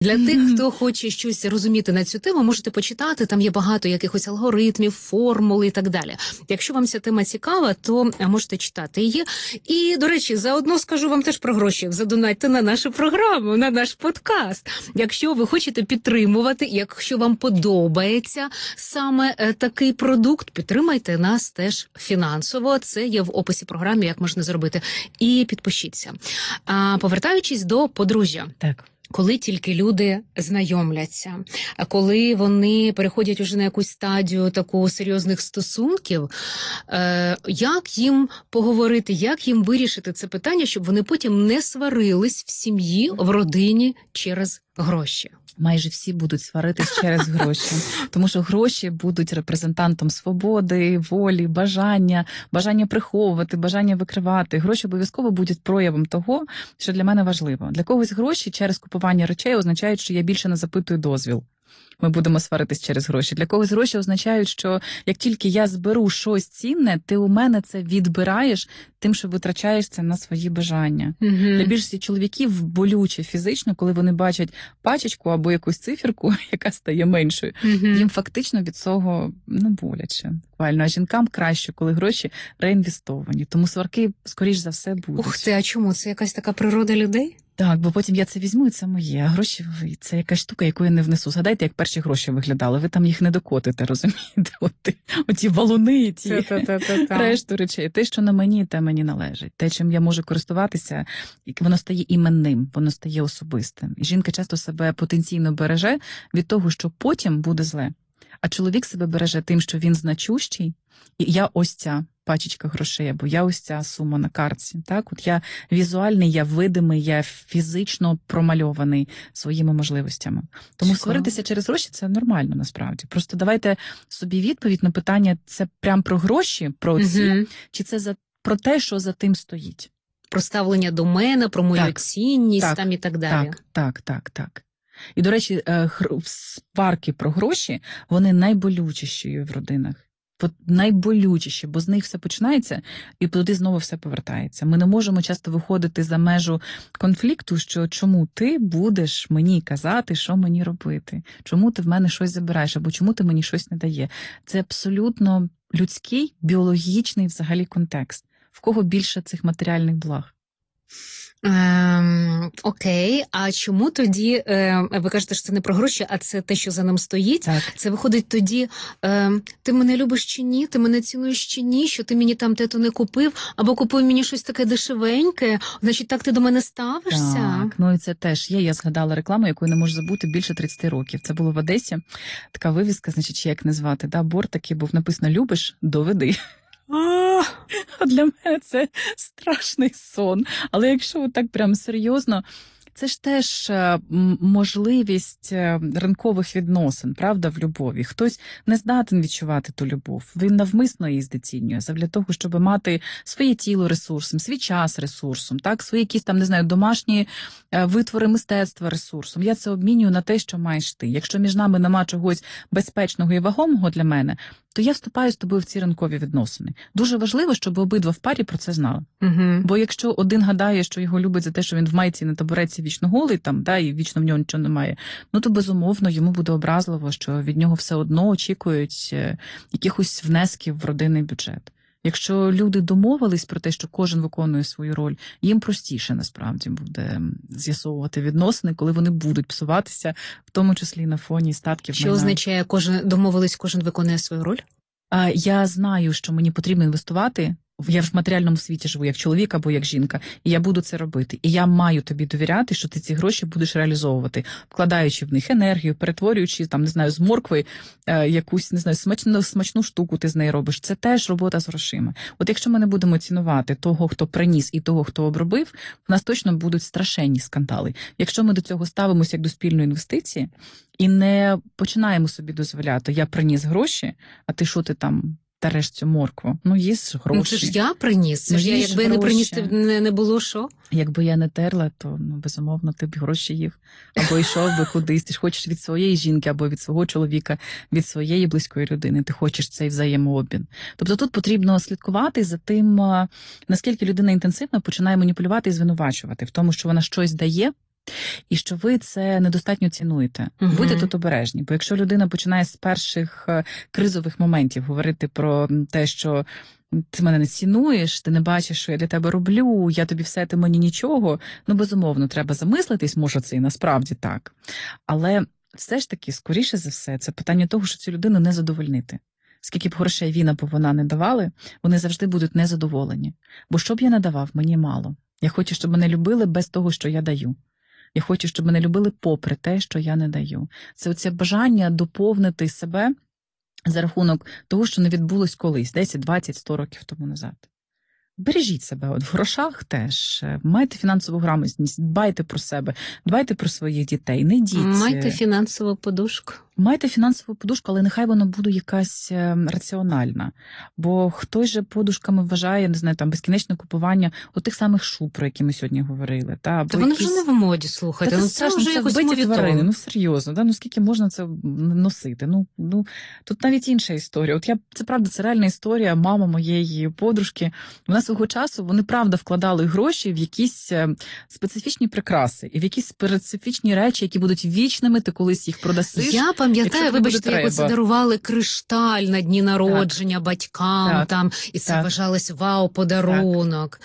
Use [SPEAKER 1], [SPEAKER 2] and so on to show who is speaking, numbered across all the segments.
[SPEAKER 1] Для тих, хто хоче щось розуміти на цю тему, можете почитати, там є багато якихось алгоритмів, формул і так далі. Якщо вам ця тема цікава, то можете читати її. І, до речі, заодно скажу вам теж про гроші. Задонатьте на нашу програму, на наш подкаст. Якщо ви хочете підтримувати, якщо вам подобається саме такий продукт, підтримайте нас теж фінансово. Це є в описі програми, як можна зробити. І підпишіться. Повертаючись до подружжя.
[SPEAKER 2] Так.
[SPEAKER 1] Коли тільки люди знайомляться, а коли вони переходять уже на якусь стадію таку серйозних стосунків, як їм поговорити, як їм вирішити це питання, щоб вони потім не сварились в сім'ї, в родині через гроші?
[SPEAKER 2] Майже всі будуть сваритись через гроші, тому що гроші будуть репрезентантом свободи, волі, бажання приховувати, бажання викривати. Гроші обов'язково будуть проявом того, що для мене важливо. Для когось гроші через купування речей означають, що я більше не запитую дозвіл. Ми будемо сваритись через гроші. Для когось гроші означають, що як тільки я зберу щось цінне, ти у мене це відбираєш тим, що витрачаєш це на свої бажання. Для більшості чоловіків болюче фізично, коли вони бачать пачечку або якусь циферку, яка стає меншою. Їм фактично від цього боляче. Буквально. А жінкам краще, коли гроші реінвестовані. Тому сварки, скоріш за все, будуть.
[SPEAKER 1] Ух ти, а чому? Це якась така природа людей?
[SPEAKER 2] Так, бо потім я це візьму, і це моє. А гроші – це якась штука, яку я не внесу. Згадайте, як перші гроші виглядали. Ви там їх не докотите, розумієте? Оті валуни, ті решту речей. Те, що на мені, те мені належить. Те, чим я можу користуватися, воно стає іменним, воно стає особистим. І жінка часто себе потенційно береже від того, що потім буде зле. А чоловік себе береже тим, що він значущий, і я ось ця пачечка грошей, або я ось ця сума на картці. Так? От я візуальний, я видимий, я фізично промальований своїми можливостями. Тому сваритися через гроші – це нормально, насправді. Просто давайте собі відповідь на питання, це прям про гроші, про ці, чи це про те, що за тим стоїть.
[SPEAKER 1] Про ставлення до мене, про мою цінність там і так далі.
[SPEAKER 2] Так. І, до речі, сварки про гроші, вони найболючіші в родинах. Найболючіші, бо з них все починається і туди знову все повертається. Ми не можемо часто виходити за межу конфлікту, що чому ти будеш мені казати, що мені робити, чому ти в мене щось забираєш, або чому ти мені щось не дає. Це абсолютно людський, біологічний взагалі контекст. В кого більше цих матеріальних благ?
[SPEAKER 1] Окей, а чому тоді, ви кажете, що це не про гроші, а це те, що за ним стоїть?
[SPEAKER 2] Так.
[SPEAKER 1] Це виходить тоді, ти мене любиш чи ні, ти мене цінуєш чи ні, що ти мені там те-то не купив, або купив мені щось таке дешевеньке, значить так ти до мене ставишся?
[SPEAKER 2] Так, і це теж є. Я згадала рекламу, яку я не можу забути більше 30 років. Це було в Одесі, така вивіска, значить, чи як назвати, борт такий був, написано «Любиш? Доведи». Для мене це страшний сон. Але якщо так прям серйозно, це ж теж можливість ринкових відносин, правда, в любові. Хтось не здатен відчувати ту любов. Він навмисно її знецінює, для того, щоб мати своє тіло ресурсом, свій час ресурсом, так, свої якісь там, не знаю, домашні витвори мистецтва ресурсом. Я це обмінюю на те, що маєш ти. Якщо між нами нема чогось безпечного і вагомого для мене, то я вступаю з тобою в ці ринкові відносини. Дуже важливо, щоб обидва в парі про це знали. Бо якщо один гадає, що його любить за те, що він в майці на табуретці вічно голий, і вічно в нього нічого немає, то безумовно йому буде образливо, що від нього все одно очікують якихось внесків в родинний бюджет. Якщо люди домовились про те, що кожен виконує свою роль, їм простіше насправді буде з'ясовувати відносини, коли вони будуть псуватися, в тому числі на фоні статків.
[SPEAKER 1] Що означає, кожен виконує свою роль?
[SPEAKER 2] Я знаю, що мені потрібно інвестувати. Я в матеріальному світі живу, як чоловік або як жінка, і я буду це робити. І я маю тобі довіряти, що ти ці гроші будеш реалізовувати, вкладаючи в них енергію, перетворюючи, з моркви якусь, смачну штуку ти з неї робиш. Це теж робота з грошима. От якщо ми не будемо цінувати того, хто приніс, і того, хто обробив, в нас точно будуть страшенні скандали. Якщо ми до цього ставимося як до спільної інвестиції і не починаємо собі дозволяти, я приніс гроші, а ти що ти там тереш цю моркву. Їж гроші.
[SPEAKER 1] Це ж я приніс. Якби я не приніс, не було що?
[SPEAKER 2] Якби я не терла, то, безумовно, ти б гроші їв. Або йшов би кудись. Ти ж хочеш від своєї жінки, або від свого чоловіка, від своєї близької людини. Ти хочеш цей взаємообмін. Тобто тут потрібно слідкувати за тим, наскільки людина інтенсивно починає маніпулювати і звинувачувати в тому, що вона щось дає, І що ви це недостатньо цінуєте. Будьте тут обережні, бо якщо людина починає з перших кризових моментів говорити про те, що ти мене не цінуєш, ти не бачиш, що я для тебе роблю, я тобі все, ти мені нічого, безумовно, треба замислитись, може це і насправді так. Але все ж таки, скоріше за все, це питання того, що цю людину не задовольнити. Скільки б грошей він або вона не давали, вони завжди будуть незадоволені. Бо що б я не давав, мені мало. Я хочу, щоб мене любили без того, що я даю. Я хочу, щоб мене любили попри те, що я не даю. Це оце бажання доповнити себе за рахунок того, що не відбулось колись, 10, 20, 100 років тому назад. Бережіть себе, от в грошах теж, майте фінансову грамотність, дбайте про себе, дбайте про своїх дітей, не йдіть.
[SPEAKER 1] Майте фінансову подушку.
[SPEAKER 2] Майте фінансову подушку, але нехай вона буде якась раціональна. Бо хтось же подушками вважає, не знаю, там безкінечне купування отих самих шуб, про які ми сьогодні говорили. Та
[SPEAKER 1] вони
[SPEAKER 2] якісь...
[SPEAKER 1] вже не в моді, слухайте.
[SPEAKER 2] Та
[SPEAKER 1] це вже якось
[SPEAKER 2] вбиті тварини, серйозно, скільки можна це носити? Тут навіть інша історія. Це правда, це реальна історія. Мама моєї подружки, вона свого часу, вони правда вкладали гроші в якісь специфічні прикраси і в якісь специфічні речі, які будуть вічними, ти колись їх продасиш.
[SPEAKER 1] Я пам'ятаю, вибачте, як оце дарували кришталь на дні народження батькам, там, і це вважалось вау-подарунок,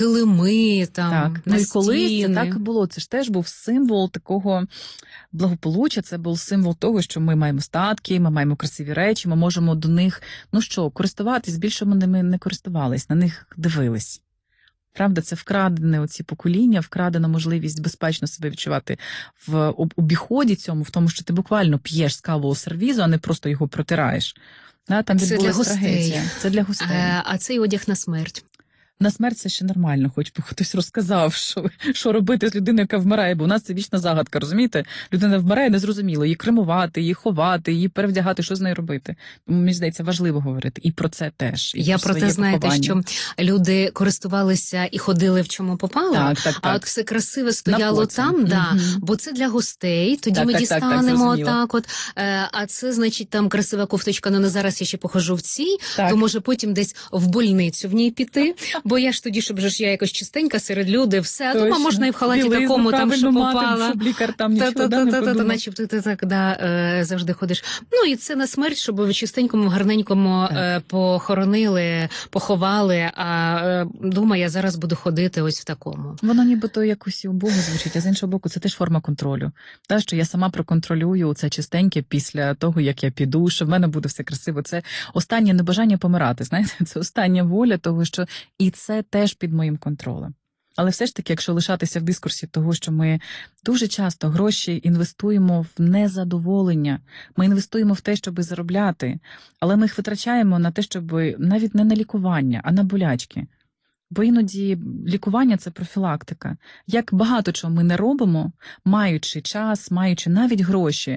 [SPEAKER 1] килими там, на
[SPEAKER 2] і колись
[SPEAKER 1] стіни.
[SPEAKER 2] Це так і було. Це ж теж був символ такого благополуччя, це був символ того, що ми маємо статки, ми маємо красиві речі, ми можемо до них, користуватись, більше ми ними не користувались, на них дивились. Правда, це вкрадене оці покоління, вкрадена можливість безпечно себе відчувати в обіході цьому, в тому, що ти буквально п'єш з кавового сервізу, а не просто його протираєш. Там
[SPEAKER 1] це для гостей.
[SPEAKER 2] Трагедія. Це для гостей.
[SPEAKER 1] А цей одяг на смерть?
[SPEAKER 2] На смерть це ще нормально, хоч би хтось розказав, що робити з людиною, яка вмирає, бо у нас це вічна загадка, розумієте? Людина вмирає, незрозуміло, її кремувати, її ховати, її перевдягати, що з нею робити. Тому, мені здається, важливо говорити і про це теж.
[SPEAKER 1] Я про те, знаєте, що люди користувалися і ходили в чому попало,
[SPEAKER 2] так.
[SPEAKER 1] А от все красиве стояло там, бо це для гостей, тоді ми дістанемо так от, а це, значить, там красива кофточка, але зараз я ще похожу в цій, то може потім десь в больницю в ній піти, бо я ж тоді, щоб я якось чистенька серед людей, все, а дома можна і в халаті такому, там, що попала.
[SPEAKER 2] Щоб лікар там нічого не подумав.
[SPEAKER 1] Начебто ти так завжди ходиш. І це на смерть, щоб в чистенькому, гарненькому похоронили, поховали, а дома я зараз буду ходити ось в такому.
[SPEAKER 2] Воно нібито якось убого звучить, а з іншого боку, це теж форма контролю. Та, що я сама проконтролюю це чистеньке після того, як я піду, що в мене буде все красиво. Це останнє небажання помирати, знаєте, це остання воля того, що і це теж під моїм контролем. Але все ж таки, якщо лишатися в дискурсі того, що ми дуже часто гроші інвестуємо в незадоволення, ми інвестуємо в те, щоб заробляти, але ми їх витрачаємо на те, щоб навіть не на лікування, а на болячки. Бо іноді лікування – це профілактика. Як багато чого ми не робимо, маючи час, маючи навіть гроші,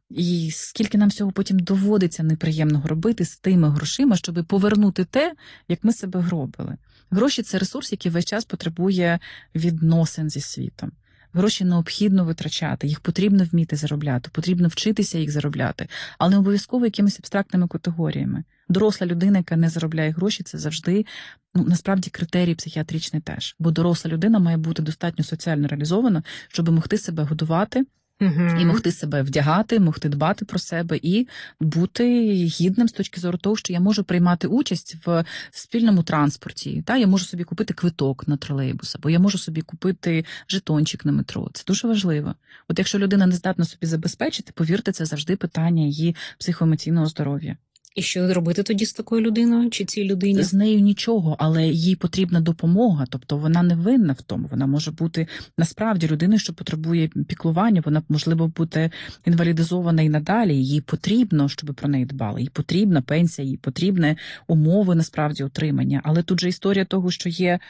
[SPEAKER 2] і скільки нам всього потім доводиться неприємного робити з тими грошима, щоб повернути те, як ми себе гробили. Гроші – це ресурс, який весь час потребує відносин зі світом. Гроші необхідно витрачати, їх потрібно вміти заробляти, потрібно вчитися їх заробляти, але не обов'язково якимись абстрактними категоріями. Доросла людина, яка не заробляє гроші, це завжди, насправді, критерій психіатричний теж. Бо доросла людина має бути достатньо соціально реалізована, щоб могти себе годувати, і могти себе вдягати, могти дбати про себе і бути гідним з точки зору того, що я можу приймати участь в спільному транспорті. Я можу собі купити квиток на тролейбус, або я можу собі купити жетончик на метро. Це дуже важливо. От якщо людина не здатна собі забезпечити, повірте, це завжди питання її психоемоційного здоров'я.
[SPEAKER 1] І що робити тоді з такою людиною чи цій людині?
[SPEAKER 2] З нею нічого, але їй потрібна допомога, тобто вона не винна в тому. Вона може бути насправді людиною, що потребує піклування, вона, можливо, бути інвалідизована і надалі, їй потрібно, щоб про неї дбали, їй потрібна пенсія, їй потрібні умови, насправді, отримання. Але тут же історія того, що є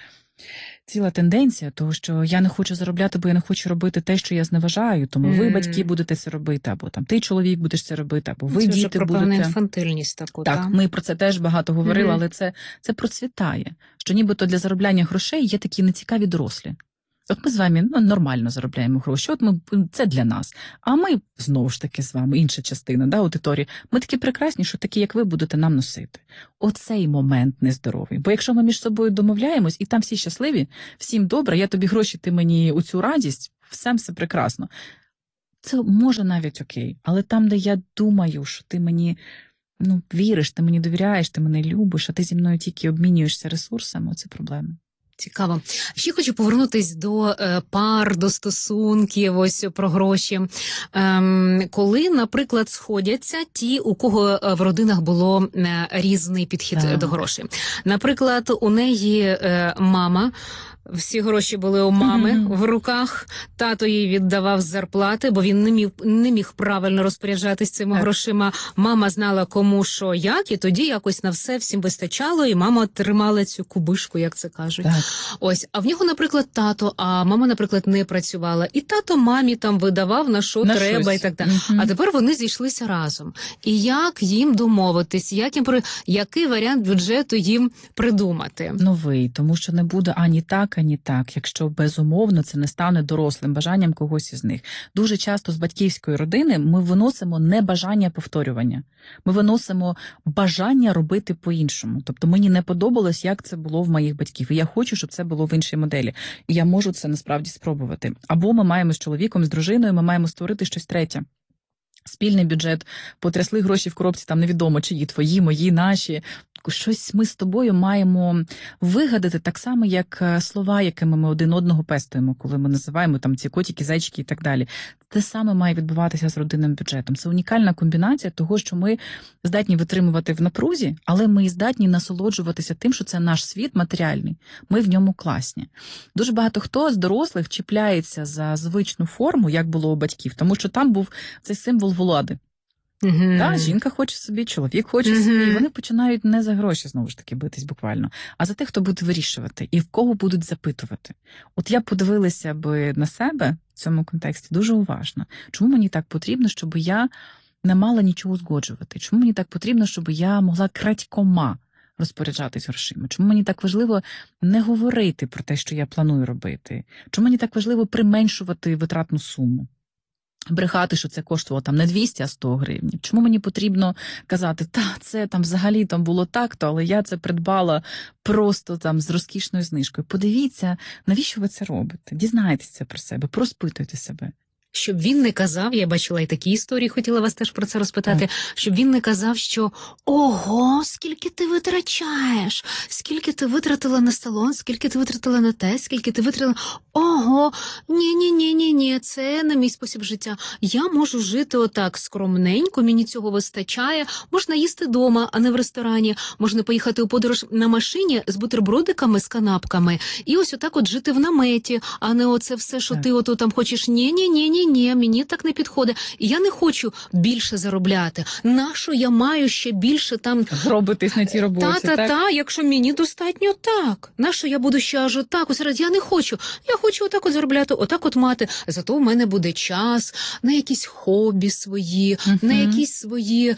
[SPEAKER 2] ціла тенденція того, що я не хочу заробляти, бо я не хочу робити те, що я зневажаю, тому ви, батьки, будете це робити, або там ти, чоловік, будеш це робити, або ви, діти, будете. Це вже про
[SPEAKER 1] інфантильність таку,
[SPEAKER 2] так? Ми про це теж багато говорили, але це процвітає, що нібито для заробляння грошей є такі нецікаві дорослі. От ми з вами нормально заробляємо гроші, це для нас. А ми, знову ж таки, з вами, інша частина аудиторії, ми такі прекрасні, що такі, як ви, будете нам носити. Оцей момент нездоровий. Бо якщо ми між собою домовляємось, і там всі щасливі, всім добре, я тобі гроші, ти мені оцю радість, все прекрасно. Це може навіть окей, але там, де я думаю, що ти мені віриш, ти мені довіряєш, ти мене любиш, а ти зі мною тільки обмінюєшся ресурсами, це проблема.
[SPEAKER 1] Цікаво. Ще хочу повернутись до пар, до стосунків, ось про гроші. Коли, наприклад, сходяться ті, у кого в родинах було різний підхід до грошей. Наприклад, у неї мама, всі гроші були у мами в руках, тато їй віддавав з зарплати, бо він не міг правильно розпоряджатись цими грошима. Мама знала, кому що як, і тоді якось на все всім вистачало, і мама тримала цю кубишку, як це кажуть.
[SPEAKER 2] Так.
[SPEAKER 1] Ось, а в нього, наприклад, тато, а мама, наприклад, не працювала. І тато мамі там видавав, на що треба, щось. І так далі. А тепер вони зійшлися разом. І як їм домовитись, який варіант бюджету їм придумати?
[SPEAKER 2] Новий, тому що не буде ані так, якщо безумовно це не стане дорослим бажанням когось із них. Дуже часто з батьківської родини ми виносимо не бажання повторювання. Ми виносимо бажання робити по-іншому. Тобто мені не подобалось, як це було в моїх батьків. І я хочу, щоб це було в іншій моделі. І я можу це насправді спробувати. Або ми маємо з чоловіком, з дружиною, ми маємо створити щось третє. Спільний бюджет, потрясли гроші в коробці, там невідомо, чиї, твої, мої, наші. Щось ми з тобою маємо вигадати так само, як слова, якими ми один одного пестуємо, коли ми називаємо там ці котики, зайчики і так далі. Те саме має відбуватися з родинним бюджетом. Це унікальна комбінація того, що ми здатні витримувати в напрузі, але ми і здатні насолоджуватися тим, що це наш світ матеріальний. Ми в ньому класні. Дуже багато хто з дорослих чіпляється за звичну форму, як було у батьків, тому що там був цей символ влади. Так, жінка хоче собі, чоловік хоче собі, і вони починають не за гроші, знову ж таки, битись буквально, а за те, хто буде вирішувати і в кого будуть запитувати. От я подивилася би на себе в цьому контексті дуже уважно. Чому мені так потрібно, щоб я не мала нічого узгоджувати? Чому мені так потрібно, щоб я могла крадькома розпоряджатись грошима? Чому мені так важливо не говорити про те, що я планую робити? Чому мені так важливо применшувати витратну суму? Брехати, що це коштувало там не 200, а 100 гривень. Чому мені потрібно казати, це там взагалі там було так-то, але я це придбала просто там з розкішною знижкою. Подивіться, навіщо ви це робите? Дізнайтеся про себе, проспитуйте себе.
[SPEAKER 1] Щоб він не казав, я бачила і такі історії, хотіла вас теж про це розпитати, щоб він не казав, що ого, скільки ти витрачаєш, скільки ти витратила на салон, скільки ти витратила на те, скільки ти витратила, ого, ні, це не мій спосіб життя. Я можу жити отак скромненько, мені цього вистачає, можна їсти дома, а не в ресторані, можна поїхати у подорож на машині з бутербродиками, з канапками, і ось отак от жити в наметі, а не оце все, що ти ото там хочеш, ні, мені так не підходить. І я не хочу більше заробляти. Нащо я маю ще більше там...
[SPEAKER 2] Робитись на цій роботі,
[SPEAKER 1] якщо мені достатньо так. Нащо я буду ще аж отак? Ось раз я не хочу. Я хочу отак от заробляти, отак от мати. Зато в мене буде час на якісь хобі свої, на якісь свої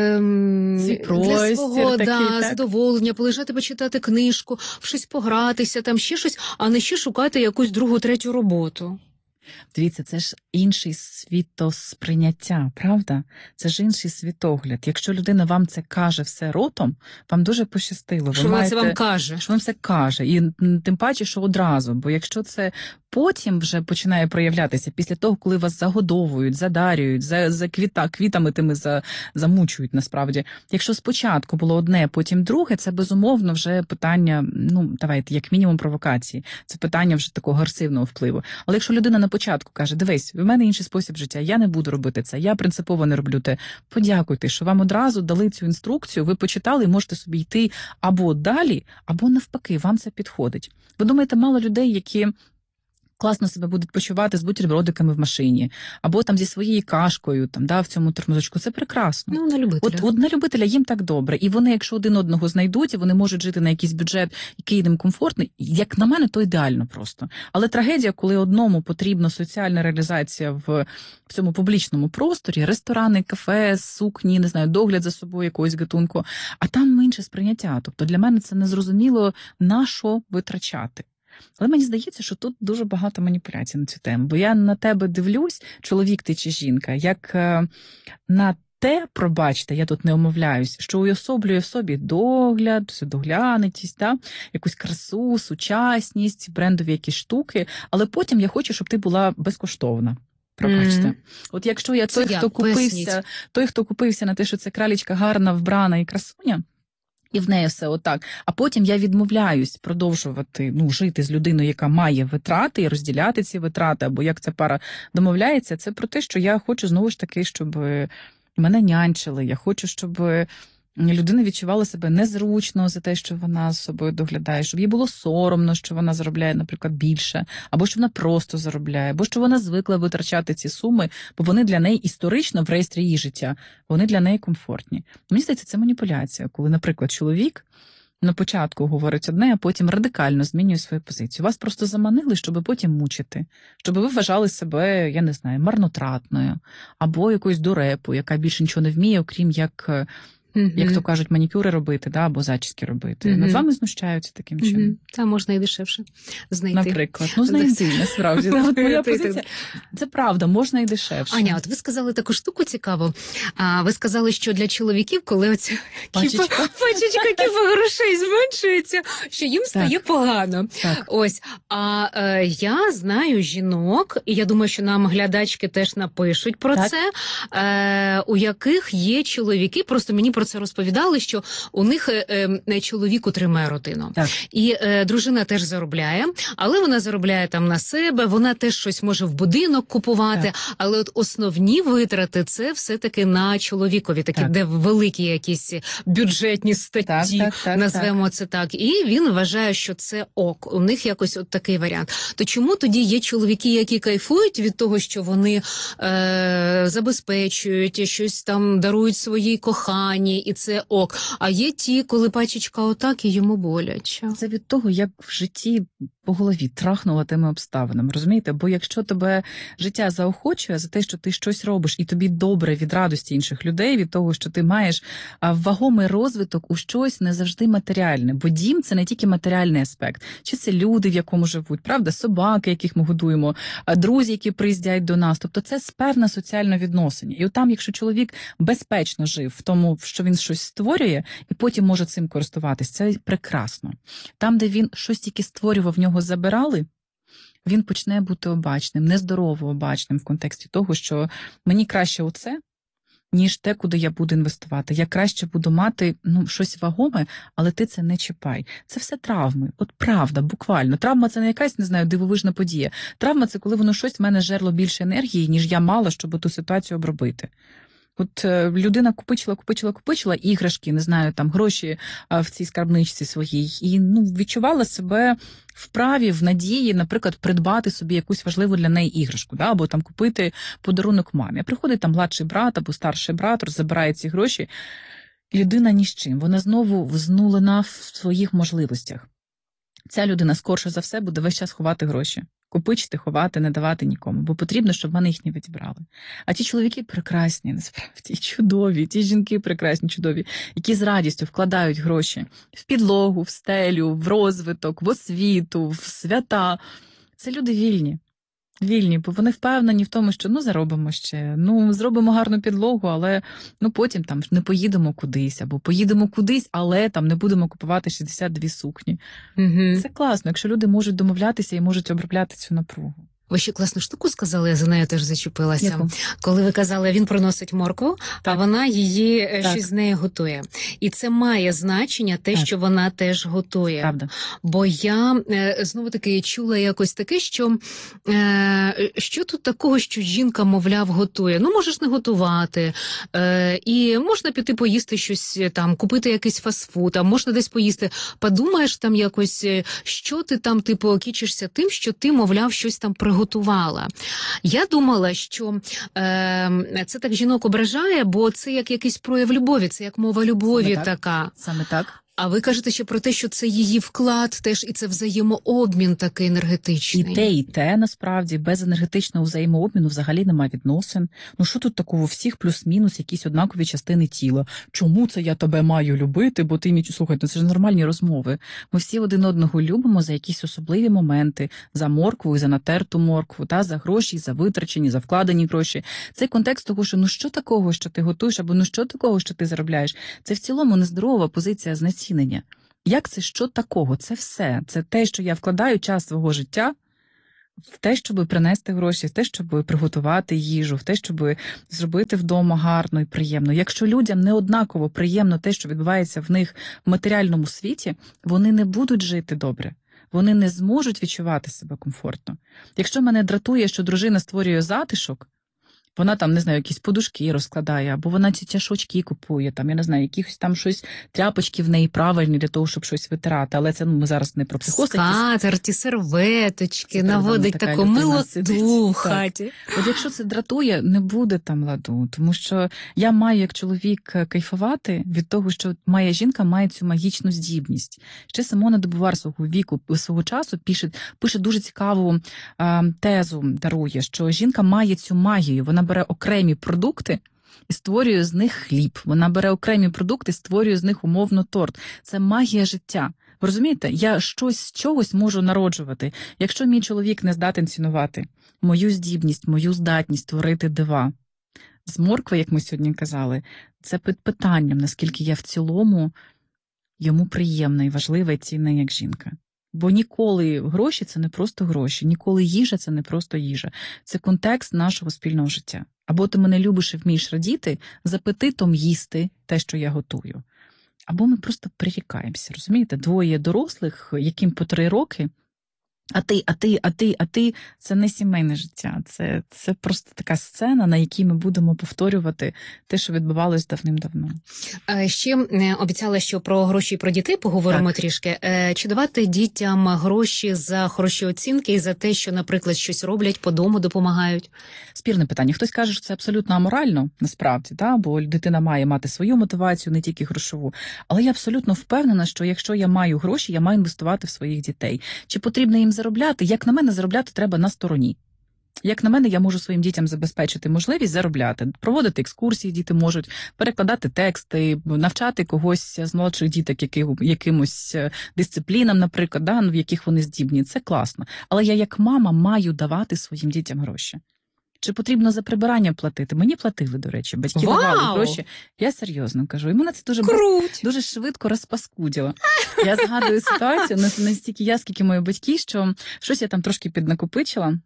[SPEAKER 1] для свого задоволення, полежати, почитати книжку, в щось погратися, там ще щось, а не ще шукати якусь другу, третю роботу.
[SPEAKER 2] Дивіться, це ж інший світосприйняття, правда? Це ж інший світогляд. Якщо людина вам це каже все ротом, вам дуже пощастило.
[SPEAKER 1] Що вона це вам каже?
[SPEAKER 2] Що вам все каже. І тим паче, що одразу. Бо якщо це потім вже починає проявлятися, після того, коли вас загодовують, задарюють, за квітами тими замучують насправді. Якщо спочатку було одне, потім друге, це безумовно вже питання, давайте, як мінімум провокації. Це питання вже такого агресивного впливу. Але якщо людина на початку каже, дивись, в мене інший спосіб життя, я не буду робити це, я принципово не роблю те, подякуйте, що вам одразу дали цю інструкцію, ви почитали і можете собі йти або далі, або навпаки, вам це підходить. Ви думаєте, мало людей, які класно себе будуть почувати з бутербродиками в машині, або там зі своєю кашкою, в цьому термозочку. Це прекрасно.
[SPEAKER 1] На любителя.
[SPEAKER 2] От на любителя їм так добре. І вони, якщо один одного знайдуть, і вони можуть жити на якийсь бюджет, який їм комфортний, як на мене, то ідеально просто. Але трагедія, коли одному потрібна соціальна реалізація в цьому публічному просторі, ресторани, кафе, сукні, не знаю, догляд за собою якогось гатунку, а там інше сприйняття. Тобто для мене це незрозуміло, на що витрачати. Але мені здається, що тут дуже багато маніпуляцій на цю тему. Бо я на тебе дивлюсь, чоловік ти чи жінка, як на те, пробачте, я тут не омовляюсь, що уособлює в собі догляд, доглянутість, якусь красу, сучасність, брендові якісь штуки, але потім я хочу, щоб ти була безкоштовна. Пробачте. От якщо я той, хто купився на те, що це кралічка гарна, вбрана і красуня, і в неї все отак, а потім я відмовляюсь продовжувати жити з людиною, яка має витрати, і розділяти ці витрати, або як ця пара домовляється, це про те, що я хочу знову ж таки, щоб мене нянчили, я хочу, щоб людина відчувала себе незручно за те, що вона з собою доглядає, щоб їй було соромно, що вона заробляє, наприклад, більше, або що вона просто заробляє, або що вона звикла витрачати ці суми, бо вони для неї історично в реєстрі її життя, вони для неї комфортні. Мені здається, це маніпуляція, коли, наприклад, чоловік на початку говорить одне, а потім радикально змінює свою позицію. Вас просто заманили, щоб потім мучити, щоб ви вважали себе, я не знаю, марнотратною, або якоюсь дурепою, яка більше нічого не вміє, окрім як то кажуть, манікюри робити, або зачіски робити. Над вами знущаються таким чином.
[SPEAKER 1] Та можна і дешевше знайти.
[SPEAKER 2] Наприклад. Знайти, насправді. Моя позиція. Це правда, можна і дешевше.
[SPEAKER 1] Аня, от ви сказали таку штуку цікаву. Ви сказали, що для чоловіків, коли оця пачечка грошей зменшується, що їм стає погано.
[SPEAKER 2] Так.
[SPEAKER 1] Ось. Я знаю жінок, і я думаю, що нам глядачки теж напишуть про це, у яких є чоловіки, просто мені про це розповідали, що у них чоловік утримує родину.
[SPEAKER 2] Так.
[SPEAKER 1] І дружина теж заробляє, але вона заробляє там на себе, вона теж щось може в будинок купувати, але от основні витрати це все-таки на чоловікові, такі, де великі якісь бюджетні статті, назвемо це так. І він вважає, що це ок. У них якось от такий варіант. То чому тоді є чоловіки, які кайфують від того, що вони забезпечують, щось там дарують своїй коханій, і це ок. А є ті, коли пачечка отак і йому боляче.
[SPEAKER 2] Це від того, як в житті по голові трахнула тими обставинами, розумієте? Бо якщо тебе життя заохочує за те, що ти щось робиш, і тобі добре від радості інших людей, від того, що ти маєш вагомий розвиток у щось не завжди матеріальне. Бо дім – це не тільки матеріальний аспект. Чи це люди, в якому живуть, правда? Собаки, яких ми годуємо, друзі, які приїздять до нас. Тобто це певне соціальне відносини. І от там, якщо чоловік безпечно жив в тому, що він щось створює, і потім може цим користуватись, це прекрасно. Там, де він щось тільки створював, в нього забирали, він почне бути обачним, нездорово обачним в контексті того, що мені краще оце, ніж те, куди я буду інвестувати. Я краще буду мати щось вагоме, але ти це не чіпай. Це все травми. От правда, буквально. Травма – це не якась, не знаю, дивовижна подія. Травма – це коли воно щось в мене жерло більше енергії, ніж я мала, щоб ту ситуацію обробити. От людина купичила іграшки, не знаю, там гроші в цій скарбничці своїй, і відчувала себе вправі, в надії, наприклад, придбати собі якусь важливу для неї іграшку, або там купити подарунок мамі. Приходить там младший брат або старший брат, забирає ці гроші. Людина ні з чим, вона знову взнулена в своїх можливостях. Ця людина скорше за все буде весь час ховати гроші. Купичити, ховати, не давати нікому, бо потрібно, щоб вони їх не відібрали. А ті чоловіки прекрасні, насправді, чудові, ті жінки прекрасні, чудові, які з радістю вкладають гроші в підлогу, в стелю, в розвиток, в освіту, в свята. Це люди вільні. Вільні, бо вони впевнені в тому, що заробимо ще, зробимо гарну підлогу, але потім там не поїдемо кудись, або поїдемо кудись, але там не будемо купувати 62 сукні. Це класно, якщо люди можуть домовлятися і можуть обробляти цю напругу.
[SPEAKER 1] Ви ще класну штуку сказали, я за нею теж зачепилася.
[SPEAKER 2] Яку?
[SPEAKER 1] Коли ви казали, він приносить моркву, а вона її щось з неї готує. І це має значення те, що вона теж готує.
[SPEAKER 2] Правда.
[SPEAKER 1] Бо я, знову-таки, чула якось таке, що тут такого, що жінка, мовляв, готує? Можеш не готувати. І можна піти поїсти щось там, купити якийсь фастфуд, а можна десь поїсти. Подумаєш там якось, що ти там, кічишся тим, що ти, мовляв, щось там приготувала. Я думала, що це так жінок ображає, бо це як якийсь прояв любові, це як мова любові така.
[SPEAKER 2] Саме так.
[SPEAKER 1] А ви кажете ще про те, що це її вклад теж, і це взаємообмін такий енергетичний.
[SPEAKER 2] І те, насправді, без енергетичного взаємообміну взагалі немає відносин. Ну що тут такого, у всіх плюс-мінус якісь однакові частини тіла. Чому це я тебе маю любити, бо ти мій... Слухайте, це ж нормальні розмови. Ми всі один одного любимо за якісь особливі моменти, за моркву і за натерту моркву, та за гроші, за витрачені, за вкладені гроші. Цей контекст того, що ну що такого, що ти готуєш, або ну що такого, що ти заробляєш, це в цілому нездорова позиція знецінення. Як це що такого? Це все. Це те, що я вкладаю час свого життя в те, щоб принести гроші, в те, щоб приготувати їжу, в те, щоб зробити вдома гарно і приємно. Якщо людям не однаково приємно те, що відбувається в них в матеріальному світі, вони не будуть жити добре. Вони не зможуть відчувати себе комфортно. Якщо мене дратує, що дружина створює затишок, вона там, не знаю, якісь подушки розкладає, або вона ці чашочки купує, там, я не знаю, якихось там щось, тряпочки в неї правильні для того, щоб щось витирати. Але це, ми зараз не про психоз.
[SPEAKER 1] Скатерті, серветочки, наводить таку милоту в хаті.
[SPEAKER 2] От якщо це дратує, не буде там ладу. Тому що я маю, як чоловік, кайфувати від того, що моя жінка має цю магічну здібність. Ще Симона де Бувар свого віку, свого часу пише дуже цікаву тезу, дарує, що жінка має цю магію. Вона бере окремі продукти і створює з них хліб. Вона бере окремі продукти і створює з них умовно торт. Це магія життя. Ви розумієте? Я щось з чогось можу народжувати. Якщо мій чоловік не здатен цінувати мою здібність, мою здатність творити дива. З моркви, як ми сьогодні казали, це під питанням, наскільки я в цілому йому приємна і важлива і цінна як жінка. Бо ніколи гроші – це не просто гроші, ніколи їжа – це не просто їжа. Це контекст нашого спільного життя. Або ти мене любиш і вмієш радіти, з апетитом їсти те, що я готую. Або ми просто прирікаємося, розумієте? Двоє дорослих, яким по 3 роки, а ти – це не сімейне життя. Це просто така сцена, на якій ми будемо повторювати те, що відбувалось давним-давно.
[SPEAKER 1] Ще обіцяла, що про гроші і про дітей поговоримо трішки. Чи давати дітям гроші за хороші оцінки і за те, що, наприклад, щось роблять, по дому допомагають?
[SPEAKER 2] Спірне питання. Хтось каже, що це абсолютно аморально, насправді, бо дитина має мати свою мотивацію, не тільки грошову. Але я абсолютно впевнена, що якщо я маю гроші, я маю інвестувати в своїх дітей. Чи потрібно їм заробляти? Як на мене, заробляти треба на стороні. Як на мене, я можу своїм дітям забезпечити можливість заробляти, проводити екскурсії діти можуть, перекладати тексти, навчати когось з молодших діток якимось дисциплінам, наприклад, в яких вони здібні. Це класно. Але я як мама маю давати своїм дітям гроші. Чи потрібно за прибирання платити? Мені платили, до речі, батьки давали гроші. Я серйозно кажу. І мене це дуже швидко розпаскудило. Я згадую ситуацію, настільки я, скільки мої батьки, що щось я там трошки піднакопичила.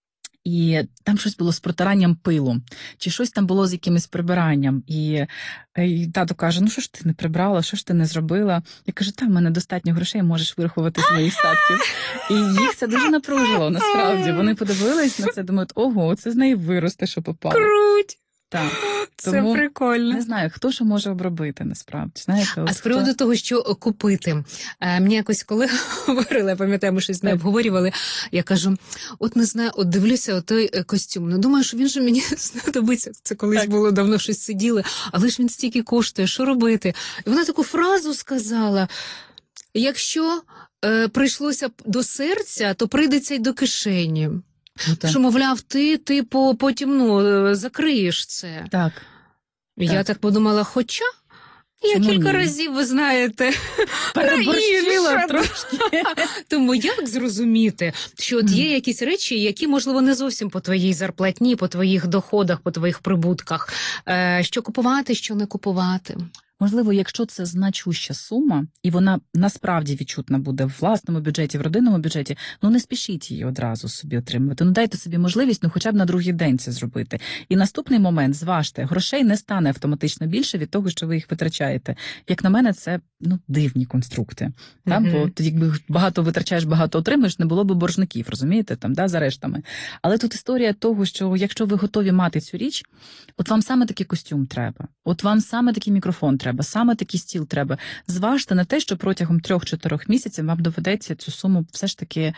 [SPEAKER 2] І там щось було з протиранням пилу, чи щось там було з якимось прибиранням. І тато каже, ну що ж ти не прибрала, що ж ти не зробила? Я кажу, в мене достатньо грошей, можеш вирахувати з моїх статків. І їх це дуже напружило, насправді. Вони подивились на це, думають, ого, це з неї виросте, що попало.
[SPEAKER 1] Круть!
[SPEAKER 2] Так.
[SPEAKER 1] Це
[SPEAKER 2] тому,
[SPEAKER 1] прикольно.
[SPEAKER 2] Не знаю, хто що може обробити, насправді. Знаєте,
[SPEAKER 1] з приводу того, що купити. Мені якось коли говорили, я пам'ятаю, ми щось не обговорювали, я кажу, не знаю, дивлюся той костюм, думаю, що він же мені знадобиться. Це колись було давно щось сиділи, але ж він стільки коштує, що робити? І вона таку фразу сказала, якщо прийшлося до серця, то прийдеться й до кишені. Що, мовляв, ти потім закриєш це.
[SPEAKER 2] Так.
[SPEAKER 1] Я так подумала, хоча я кілька разів, ви знаєте,
[SPEAKER 2] переборщила трошки.
[SPEAKER 1] Тому як зрозуміти, що є якісь речі, які, можливо, не зовсім по твоїй зарплатні, по твоїх доходах, по твоїх прибутках, що купувати, що не купувати?
[SPEAKER 2] Можливо, якщо це значуща сума, і вона насправді відчутна буде в власному бюджеті, в родинному бюджеті, не спішіть її одразу собі отримувати. Дайте собі можливість, хоча б на другий день це зробити. І наступний момент, зважте, грошей не стане автоматично більше від того, що ви їх витрачаєте. Як на мене, це, дивні конструкти. Бо якби багато витрачаєш, багато отримуєш, не було б боржників, розумієте, за рештами. Але тут історія того, що якщо ви готові мати цю річ, от вам саме такий костюм треба, от вам саме такий мікрофон треба, саме такий стіл треба. Зважте на те, що протягом 3-4 місяців вам доведеться цю суму все ж таки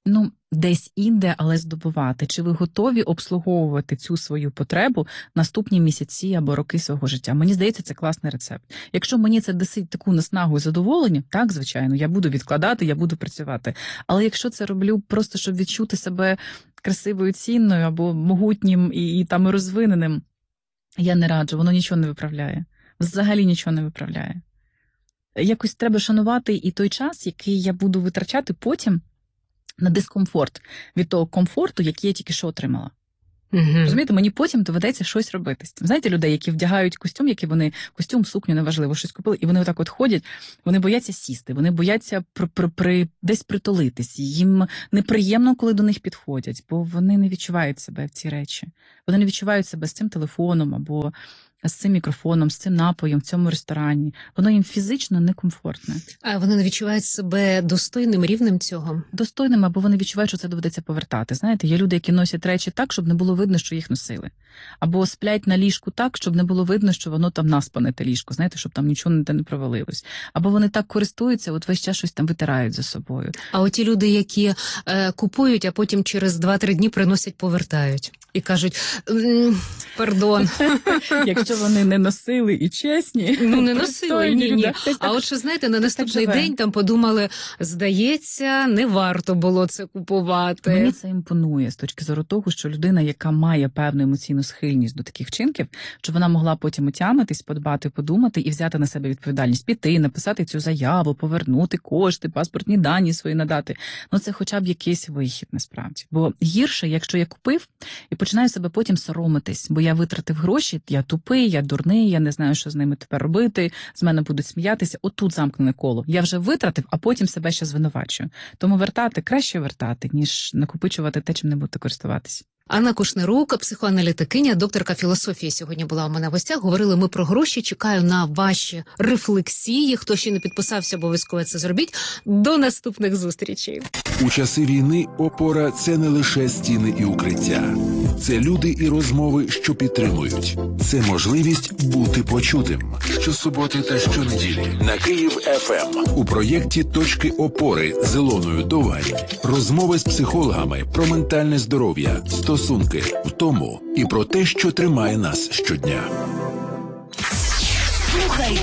[SPEAKER 2] Десь інде, але здобувати. Чи ви готові обслуговувати цю свою потребу наступні місяці або роки свого життя? Мені здається, це класний рецепт. Якщо мені це дасть таку наснагу і задоволення, так, звичайно, я буду відкладати, я буду працювати. Але якщо це роблю просто, щоб відчути себе красивою, цінною або могутнім і розвиненим, я не раджу, воно нічого не виправляє. Взагалі нічого не виправляє. Якось треба шанувати і той час, який я буду витрачати потім на дискомфорт від того комфорту, який я тільки що отримала. Розумієте, мені потім доведеться щось робити. Знаєте, людей, які вдягають костюм, костюм, сукню, неважливо, щось купили, і вони отак от ходять, вони бояться сісти, вони бояться десь притулитись. Їм неприємно, коли до них підходять, бо вони не відчувають себе в ці речі. Вони не відчувають себе з цим телефоном або з цим мікрофоном, з цим напоєм в цьому ресторані. Воно їм фізично некомфортне.
[SPEAKER 1] А вони не відчувають себе достойним, рівнем цього?
[SPEAKER 2] Достойним, або вони відчувають, що це доведеться повертати. Знаєте, є люди, які носять речі так, щоб не було видно, що їх носили. Або сплять на ліжку так, щоб не було видно, що воно там наспане, те ліжко, знаєте, щоб там нічого не провалилось. Або вони так користуються, от весь час щось там витирають за собою.
[SPEAKER 1] А оті люди, які купують, а потім через 2-3 дні приносять, повертають. І кажуть, пардон.
[SPEAKER 2] Якщо вони не носили і чесні.
[SPEAKER 1] Не носили, ні. А от що, знаєте, на наступний день там подумали, здається, не варто було це купувати.
[SPEAKER 2] Мені це імпонує з точки зору того, що людина, яка має певну емоційну схильність до таких вчинків, що вона могла потім отямитись, подбати, подумати і взяти на себе відповідальність, піти, написати цю заяву, повернути кошти, паспортні дані свої надати. Це хоча б якийсь вихід, насправді. Бо гірше, якщо я купив і починаю себе потім соромитись, бо я витратив гроші, я тупий, я дурний, я не знаю, що з ними тепер робити, з мене будуть сміятися. Отут замкнене коло. Я вже витратив, а потім себе ще звинувачую. Тому краще вертати, ніж накопичувати те, чим не будете користуватися.
[SPEAKER 1] Анна Кушнирук, психоаналітикиня, докторка філософії, сьогодні була у мене в гостях. Говорили ми про гроші. Чекаю на ваші рефлексії. Хто ще не підписався, обов'язково це зробіть. До наступних зустрічей.
[SPEAKER 3] У часи війни опора – це не лише стіни і укриття. Це люди і розмови, що підтримують. Це можливість бути почутим. Щосуботи та щонеділі на Київ-ФМ у проєкті «Точки опори» з Ілоною Довгань. Розмови з психологами про ментальне здоров'я, стосунки, втому і про те, що тримає нас щодня. Слухай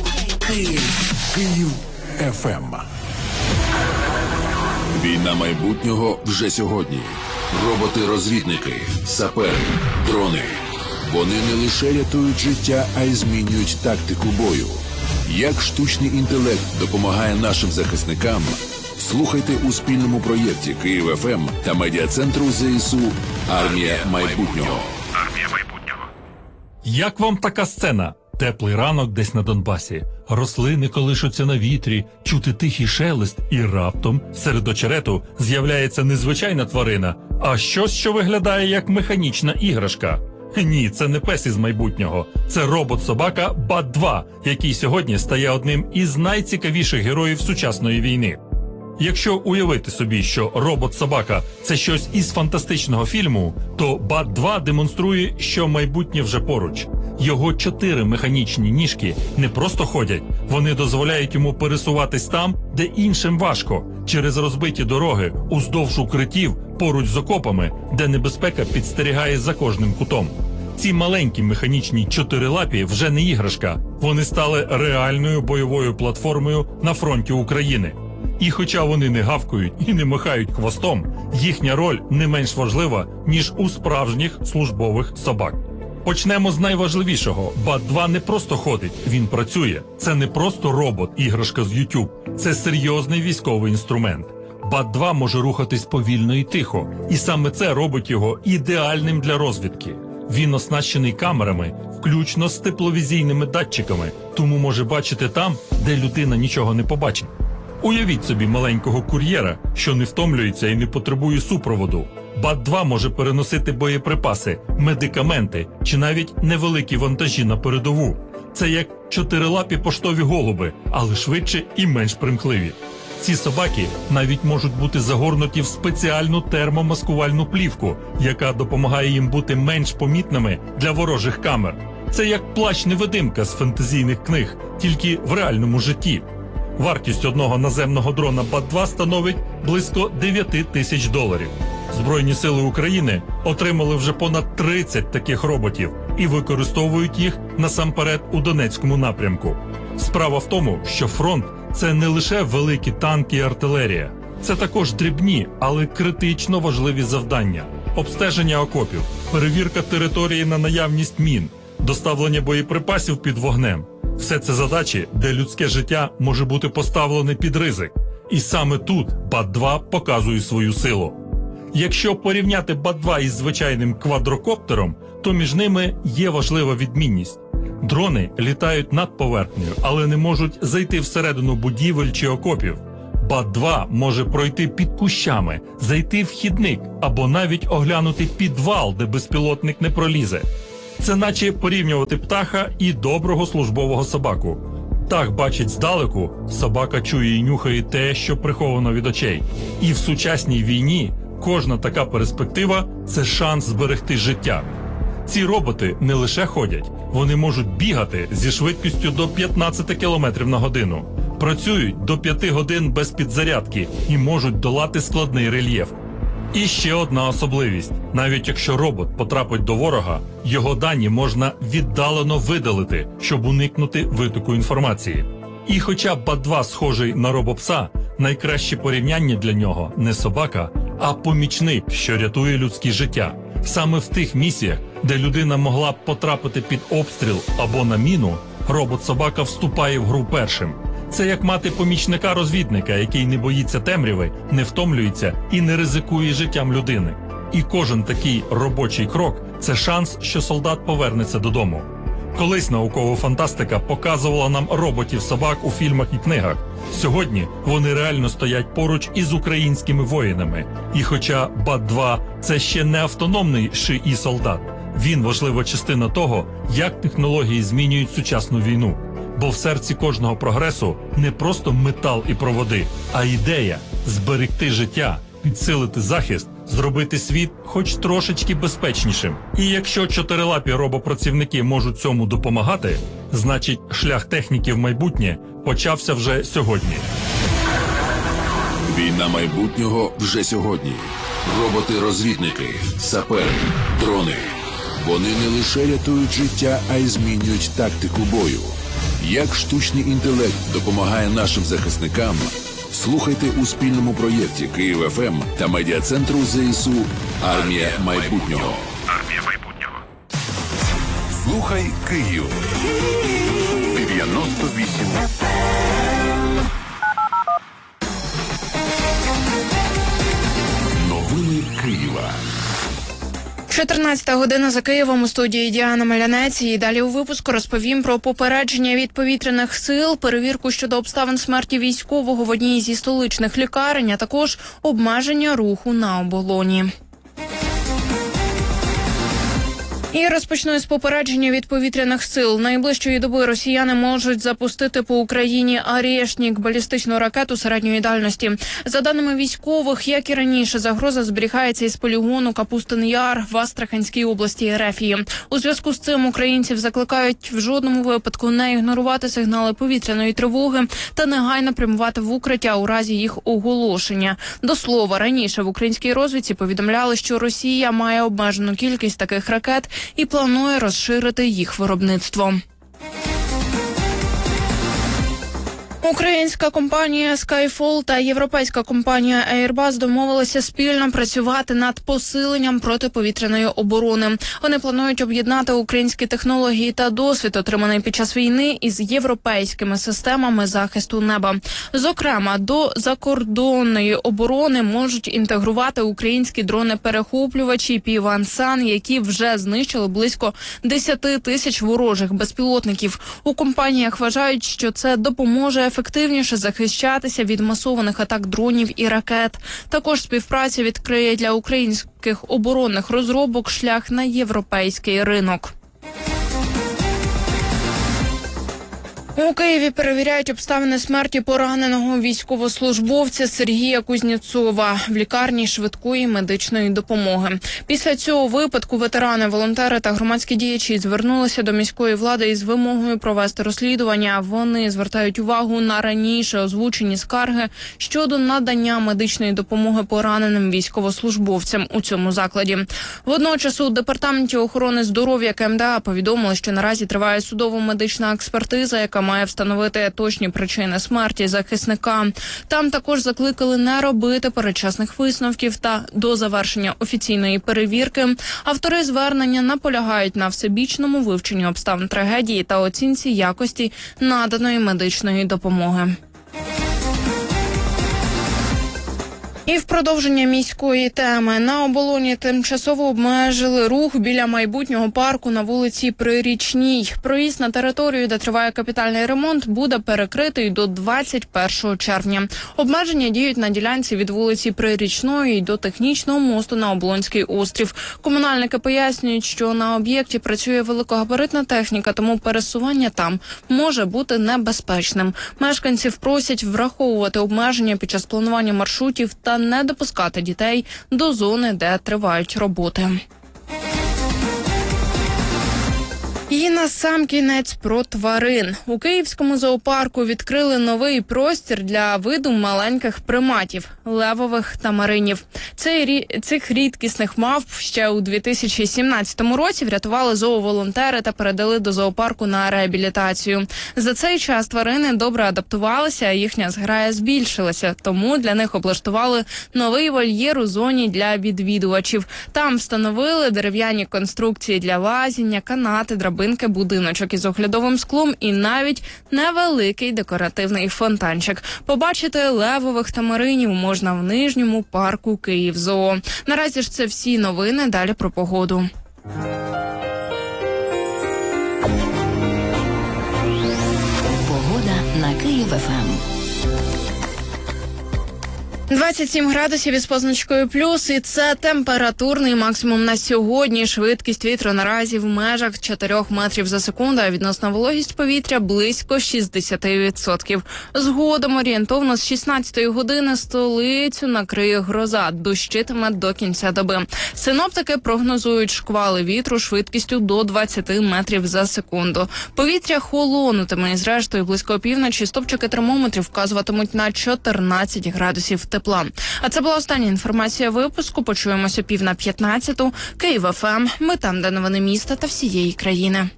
[SPEAKER 3] Київ-ФМ. Війна майбутнього вже сьогодні. Роботи-розвідники, сапери, дрони. Вони не лише рятують життя, а й змінюють тактику бою. Як штучний інтелект допомагає нашим захисникам? Слухайте у спільному проєкті Київ-ФМ та медіа-центру ЗСУ «Армія майбутнього».
[SPEAKER 4] Як вам така сцена? Теплий ранок десь на Донбасі. Рослини колишуться на вітрі, чути тихий шелест, і раптом серед очерету з'являється незвичайна тварина, а щось, що виглядає як механічна іграшка. Ні, це не пес із майбутнього. Це робот-собака БАТ-2, який сьогодні стає одним із найцікавіших героїв сучасної війни. Якщо уявити собі, що робот-собака – це щось із фантастичного фільму, то БАТ-2 демонструє, що майбутнє вже поруч. Його 4 механічні ніжки не просто ходять, вони дозволяють йому пересуватись там, де іншим важко, через розбиті дороги, уздовж укриттів, поруч з окопами, де небезпека підстерігає за кожним кутом. Ці маленькі механічні 4-лапі вже не іграшка, вони стали реальною бойовою платформою на фронті України. І хоча вони не гавкають і не махають хвостом, їхня роль не менш важлива, ніж у справжніх службових собак. Почнемо з найважливішого. БАТ-2 не просто ходить, він працює. Це не просто робот, іграшка з YouTube. Це серйозний військовий інструмент. БАТ-2 може рухатись повільно і тихо. І саме це робить його ідеальним для розвідки. Він оснащений камерами, включно з тепловізійними датчиками, тому може бачити там, де людина нічого не побачить. Уявіть собі маленького кур'єра, що не втомлюється і не потребує супроводу. БАТ-2 може переносити боєприпаси, медикаменти чи навіть невеликі вантажі на передову. Це як 4-лапі поштові голуби, але швидше і менш примхливі. Ці собаки навіть можуть бути загорнуті в спеціальну термомаскувальну плівку, яка допомагає їм бути менш помітними для ворожих камер. Це як плащ-невидимка з фентезійних книг, тільки в реальному житті. Вартість одного наземного дрона БАТ-2 становить близько $9 тисяч. Збройні сили України отримали вже понад 30 таких роботів і використовують їх насамперед у Донецькому напрямку. Справа в тому, що фронт – це не лише великі танки і артилерія. Це також дрібні, але критично важливі завдання. Обстеження окопів, перевірка території на наявність мін, доставлення боєприпасів під вогнем. Все це задачі, де людське життя може бути поставлене під ризик. І саме тут БАТ-2 показує свою силу. Якщо порівняти БАТ-2 із звичайним квадрокоптером, то між ними є важлива відмінність. Дрони літають над поверхнею, але не можуть зайти всередину будівель чи окопів. БАТ-2 може пройти під кущами, зайти в хідник або навіть оглянути підвал, де безпілотник не пролізе. Це наче порівнювати птаха і доброго службового собаку. Птах бачить здалеку, собака чує і нюхає те, що приховано від очей. І в сучасній війні кожна така перспектива – це шанс зберегти життя. Ці роботи не лише ходять, вони можуть бігати зі швидкістю до 15 км на годину, працюють до 5 годин без підзарядки і можуть долати складний рельєф. І ще одна особливість. Навіть якщо робот потрапить до ворога, його дані можна віддалено видалити, щоб уникнути витоку інформації. І хоча БАТ-2 схожий на робопса, найкраще порівняння для нього не собака, а помічник, що рятує людське життя. Саме в тих місіях, де людина могла б потрапити під обстріл або на міну, робот-собака вступає в гру першим. Це як мати помічника-розвідника, який не боїться темряви, не втомлюється і не ризикує життям людини. І кожен такий робочий крок – це шанс, що солдат повернеться додому. Колись наукова фантастика показувала нам роботів-собак у фільмах і книгах. Сьогодні вони реально стоять поруч із українськими воїнами. І хоча БАТ-2 – це ще не автономний ШІ-солдат, він важлива частина того, як технології змінюють сучасну війну. Бо в серці кожного прогресу не просто метал і проводи, а ідея – зберегти життя, підсилити захист, зробити світ хоч трошечки безпечнішим. І якщо чотирилапі робопрацівники можуть цьому допомагати, значить шлях техніки в майбутнє почався вже сьогодні.
[SPEAKER 3] Війна майбутнього вже сьогодні. Роботи-розвідники, сапери, дрони. Вони не лише рятують життя, а й змінюють тактику бою. Як штучний інтелект допомагає нашим захисникам, слухайте у спільному проєкті Київ ФМ та медіа-центру ЗСУ «Армія майбутнього». Слухай Київ. 98 Новини Києва.
[SPEAKER 5] 14 година за Києвом, у студії Діана Малянець. І далі у випуску розповім про попередження від повітряних сил, перевірку щодо обставин смерті військового в одній зі столичних лікарень, а також обмеження руху на оболоні. І розпочну з попередження від повітряних сил. Найближчої доби росіяни можуть запустити по Україні «Орешник» – балістичну ракету середньої дальності. За даними військових, як і раніше, загроза зберігається із полігону Капустин Яр в Астраханській області РФ. У зв'язку з цим українців закликають в жодному випадку не ігнорувати сигнали повітряної тривоги та негайно прямувати в укриття у разі їх оголошення. До слова, раніше в українській розвідці повідомляли, що Росія має обмежену кількість таких ракет і планує розширити їх виробництво. Українська компанія Skyfall та європейська компанія Airbus домовилися спільно працювати над посиленням протиповітряної оборони. Вони планують об'єднати українські технології та досвід, отриманий під час війни, із європейськими системами захисту неба. Зокрема, до закордонної оборони можуть інтегрувати українські дрони-перехоплювачі P1Sun, які вже знищили близько 10 тисяч ворожих безпілотників. У компаніях вважають, що це допоможе ефективніше захищатися від масованих атак дронів і ракет. Також співпраця відкриє для українських оборонних розробок шлях на європейський ринок. У Києві перевіряють обставини смерті пораненого військовослужбовця Сергія Кузнєцова в лікарні швидкої медичної допомоги. Після цього випадку ветерани, волонтери та громадські діячі звернулися до міської влади із вимогою провести розслідування. Вони звертають увагу на раніше озвучені скарги щодо надання медичної допомоги пораненим військовослужбовцям у цьому закладі. Водночас у Департаменті охорони здоров'я КМДА повідомили, що наразі триває судово-медична експертиза, яка має встановити точні причини смерті захисника. Там також закликали не робити передчасних висновків та до завершення офіційної перевірки. Автори звернення наполягають на всебічному вивченні обставин трагедії та оцінці якості наданої медичної допомоги. І в продовження міської теми. На Оболоні тимчасово обмежили рух біля майбутнього парку на вулиці Прирічній. Проїзд на територію, де триває капітальний ремонт, буде перекритий до 21 червня. Обмеження діють на ділянці від вулиці Прирічної до технічного мосту на Оболонський острів. Комунальники пояснюють, що на об'єкті працює великогабаритна техніка, тому пересування там може бути небезпечним. Мешканців просять враховувати обмеження під час планування маршрутів та не допускати дітей до зони, де тривають роботи. І насамкінець про тварин. У Київському зоопарку відкрили новий простір для виду маленьких приматів – левових тамаринів. Цих рідкісних мавп ще у 2017 році врятували зооволонтери та передали до зоопарку на реабілітацію. За цей час тварини добре адаптувалися, а їхня зграя збільшилася, тому для них облаштували новий вольєр у зоні для відвідувачів. Там встановили дерев'яні конструкції для лазіння, канати, драбинки, будиночок із оглядовим склом і навіть невеликий декоративний фонтанчик. Побачити левових тамаринів можна в Нижньому парку Київзоо. Наразі ж це всі новини, далі про погоду.
[SPEAKER 6] Погода на Київ-ФМ.
[SPEAKER 5] 27 градусів із позначкою плюс, і це температурний максимум на сьогодні. Швидкість вітру наразі в межах 4 метрів за секунду, а відносна вологість повітря близько 60%. Згодом орієнтовно з 16-ї години столицю накриє гроза, дощитиме до кінця доби. Синоптики прогнозують шквали вітру швидкістю до 20 метрів за секунду. Повітря холонутиме, і зрештою близько опівночі стопчики термометрів вказуватимуть на 14 градусів тепла. А це була остання інформація випуску. Почуємося 14:15. Київ ФМ. Ми там, де новини міста та всієї країни.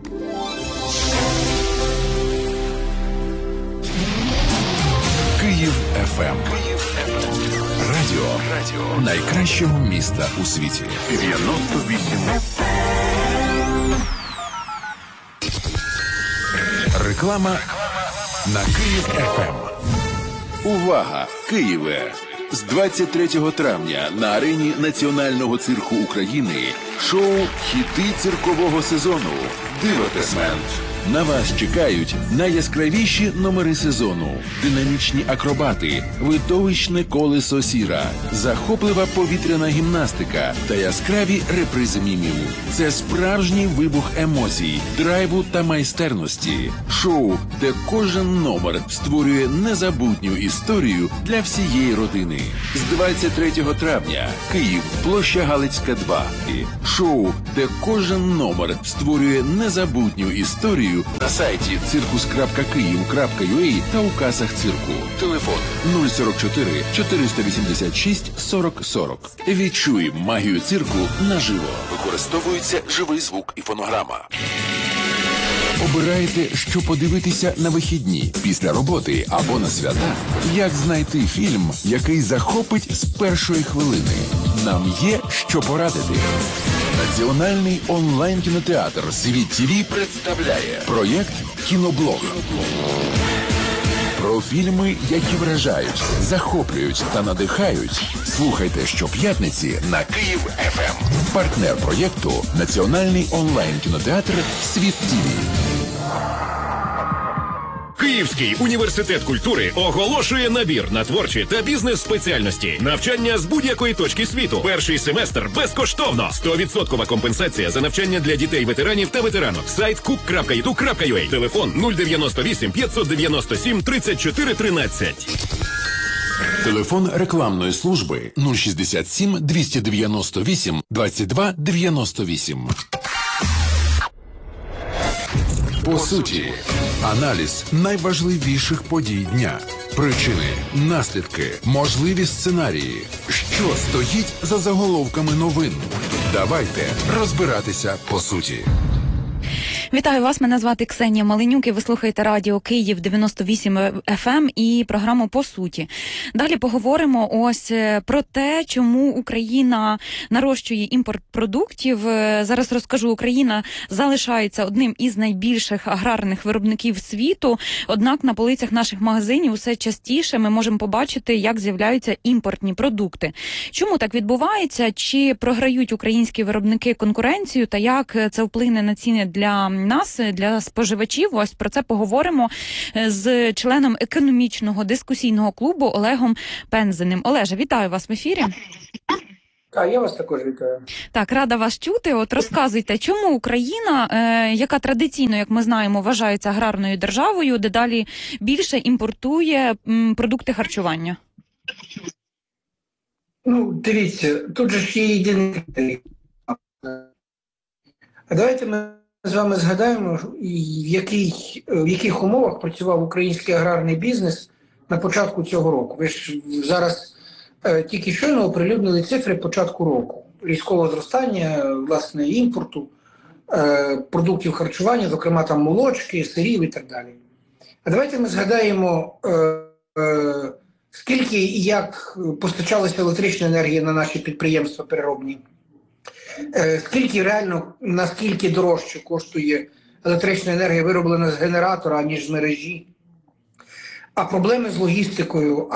[SPEAKER 3] Київ ФМ. Радіо найкращого міста у світі. 98 Реклама на Київ ФМ. Увага, Києве! З 23 травня на арені Національного цирку України шоу «Хіти циркового сезону» «Дивотесмент». На вас чекають найяскравіші номери сезону, динамічні акробати, видовищне колесо сіра, захоплива повітряна гімнастика та яскраві репризи мімів. Це справжній вибух емоцій, драйву та майстерності. Шоу, де кожен номер створює незабутню історію для всієї родини. З 23 травня Київ, площа Галицька, 2. Шоу, де кожен номер створює незабутню історію на сайті circus.kyiv.ua та у касах цирку. Телефон 044 486 40 40. Відчуй магію цирку наживо. Використовується живий звук і фонограма. Обираєте, що подивитися на вихідні, після роботи або на свята? Як знайти фільм, який захопить з першої хвилини? Нам є що порадити. Національний онлайн-кінотеатр «Світ ТВ» представляє проєкт «Кіноблог». Про фільми, які вражають, захоплюють та надихають. Слухайте щоп'ятниці на Київ ФМ. Партнер проєкту – Національний онлайн-кінотеатр «Світ ТВ».
[SPEAKER 7] Київський університет культури оголошує набір на творчі та бізнес-спеціальності. Навчання з будь-якої точки світу. Перший семестр безкоштовно. 100% компенсація за навчання для дітей-ветеранів та ветеранок. Сайт cook.edu.ua. Телефон 098 597 34 13.
[SPEAKER 3] Телефон рекламної служби 067 298 22 98. По суті, аналіз найважливіших подій дня. Причини, наслідки, можливі сценарії. Що стоїть за заголовками новин? Давайте розбиратися по суті.
[SPEAKER 8] Вітаю вас, мене звати Ксенія Маленюк і ви слухаєте радіо Київ 98 FM і програму «По суті». Далі поговоримо ось про те, чому Україна нарощує імпорт продуктів. Зараз розкажу, Україна залишається одним із найбільших аграрних виробників світу, однак на полицях наших магазинів усе частіше ми можемо побачити, як з'являються імпортні продукти. Чому так відбувається? Чи програють українські виробники конкуренцію та як це вплине на ціни для нас, для споживачів? Ось про це поговоримо з членом економічного дискусійного клубу Олегом Пензеним. Олеже, вітаю вас в ефірі.
[SPEAKER 9] Я вас також вітаю.
[SPEAKER 8] Так, рада вас чути. От розказуйте, чому Україна, яка традиційно, як ми знаємо, вважається аграрною державою, дедалі більше імпортує продукти харчування?
[SPEAKER 9] Дивіться, тут же ж є єдиний. А давайте ми з вами згадаємо, в яких умовах працював український аграрний бізнес на початку цього року. Ви ж зараз тільки щойно оприлюднили цифри початку року. Різкого зростання, власне, імпорту, продуктів харчування, зокрема там молочки, сирів і так далі. А давайте ми згадаємо, скільки і як постачалася електрична енергія на наші підприємства переробні. Скільки реально, наскільки дорожче коштує електрична енергія, вироблена з генератора, ніж з мережі. А проблеми з логістикою,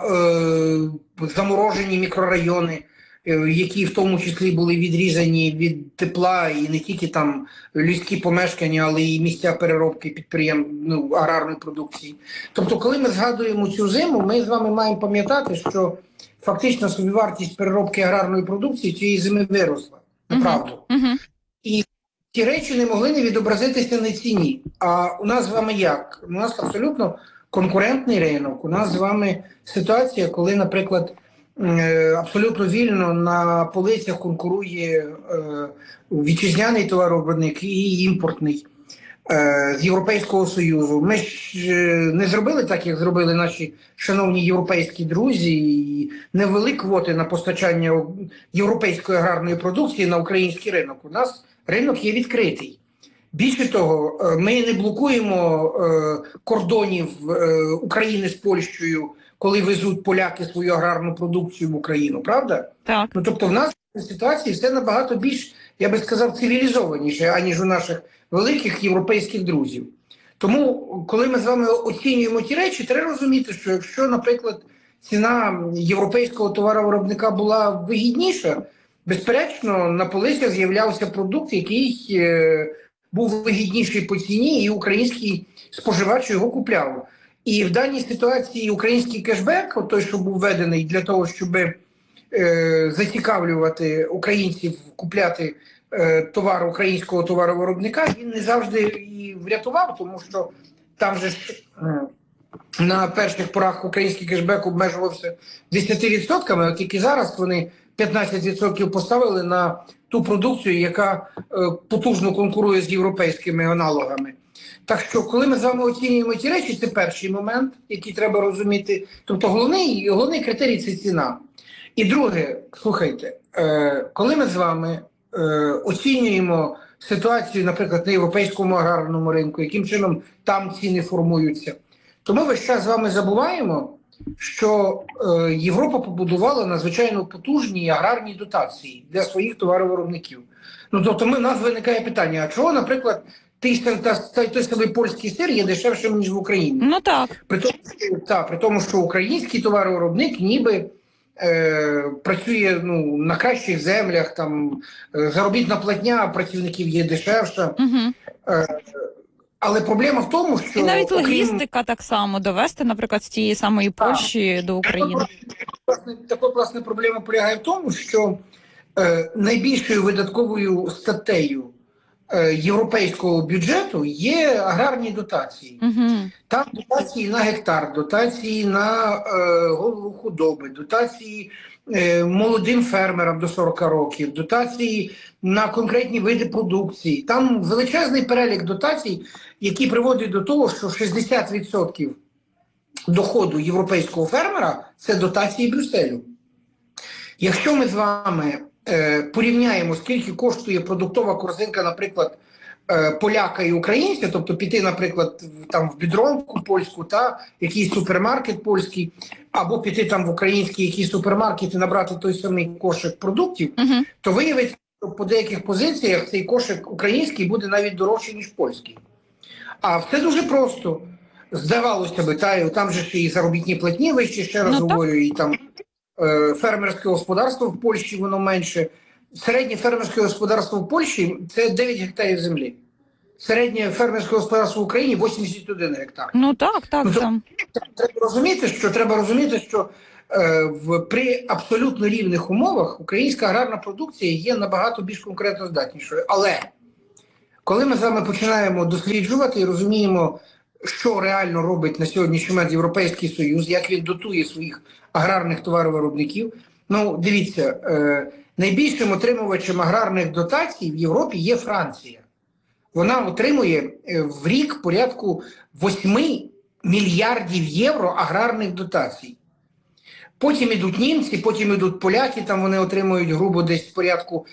[SPEAKER 9] заморожені мікрорайони, які в тому числі були відрізані від тепла, і не тільки там людські помешкання, але і місця переробки аграрної продукції. Тобто, коли ми згадуємо цю зиму, ми з вами маємо пам'ятати, що фактично собівартість переробки аграрної продукції цієї зими виросла. Правду. І ці речі не могли не відобразитися на ціні. А у нас з вами як? У нас абсолютно конкурентний ринок. У нас з вами ситуація, коли, наприклад, абсолютно вільно на полицях конкурує вітчизняний товаровиробник і імпортний з Європейського Союзу. Ми ж не зробили так, як зробили наші шановні європейські друзі, і не ввели квоти на постачання європейської аграрної продукції на український ринок. У нас ринок є відкритий. Більше того, ми не блокуємо кордонів України з Польщею, коли везуть поляки свою аграрну продукцію в Україну, правда?
[SPEAKER 8] Так.
[SPEAKER 9] Тобто в нас в ситуації все набагато більш, я би сказав, цивілізованіше, аніж у наших великих європейських друзів. Тому, коли ми з вами оцінюємо ті речі, треба розуміти, що якщо, наприклад, ціна європейського товаровиробника була вигідніша, безперечно, на полицях з'являвся продукт, який був вигідніший по ціні, і український споживач його купляв. І в даній ситуації український кешбек, той, що був введений для того, щоб зацікавлювати українців купляти товар українського товаровиробника, він не завжди і врятував, тому що там же ж на перших порах український кешбек обмежувався 10%, а тільки зараз вони 15% поставили на ту продукцію, яка потужно конкурує з європейськими аналогами. Так що, коли ми з вами оцінюємо ті речі, це перший момент, який треба розуміти. Тобто головний критерій – це ціна. І друге, слухайте, коли ми з вами оцінюємо ситуацію, наприклад, на європейському аграрному ринку, яким чином там ціни формуються, то ми весь час з вами забуваємо, що Європа побудувала надзвичайно потужні аграрні дотації для своїх товаровиробників. Тобто в нас виникає питання, а чого, наприклад, той самий польський сир є дешевшим, ніж в Україні?
[SPEAKER 8] Ну так.
[SPEAKER 9] При тому, що український товаровиробник ніби працює на кращих землях, там заробітна платня працівників є дешевша. Але проблема в тому, що
[SPEAKER 8] І навіть логістика так само довести, наприклад, з тієї самої Польщі до України.
[SPEAKER 9] Так от, власне, проблема полягає в тому, що найбільшою видатковою статтею європейського бюджету є аграрні дотації. Там дотації на гектар, дотації на голову худоби, дотації молодим фермерам до 40 років, дотації на конкретні види продукції. Там величезний перелік дотацій, які приводять до того, що 60% доходу європейського фермера – це дотації Брюсселю. Якщо ми з вами порівняємо, скільки коштує продуктова корзинка, наприклад, поляка і українця, тобто піти, наприклад, там в Бідронку польську, та якийсь супермаркет польський, або піти там в український якийсь супермаркет і набрати той самий кошик продуктів, то виявиться, що по деяких позиціях цей кошик український буде навіть дорожчий, ніж польський. А все дуже просто. Здавалося би, там же ще і заробітні платні вищі, ще раз говорю, і там фермерське господарство в Польщі, воно менше. Середнє фермерське господарство в Польщі – це 9 гектарів землі. Середнє фермерське господарство в Україні – 81 гектар. Треба розуміти, що при абсолютно рівних умовах українська аграрна продукція є набагато більш конкурентоздатнішою. Але коли ми з вами починаємо досліджувати і розуміємо, що реально робить на сьогоднішній момент Європейський Союз, як він дотує своїх аграрних товаровиробників, дивіться, найбільшим отримувачем аграрних дотацій в Європі є Франція. Вона отримує в рік порядку 8 мільярдів євро аграрних дотацій. Потім ідуть німці, потім ідуть поляки, там вони отримують грубо десь порядку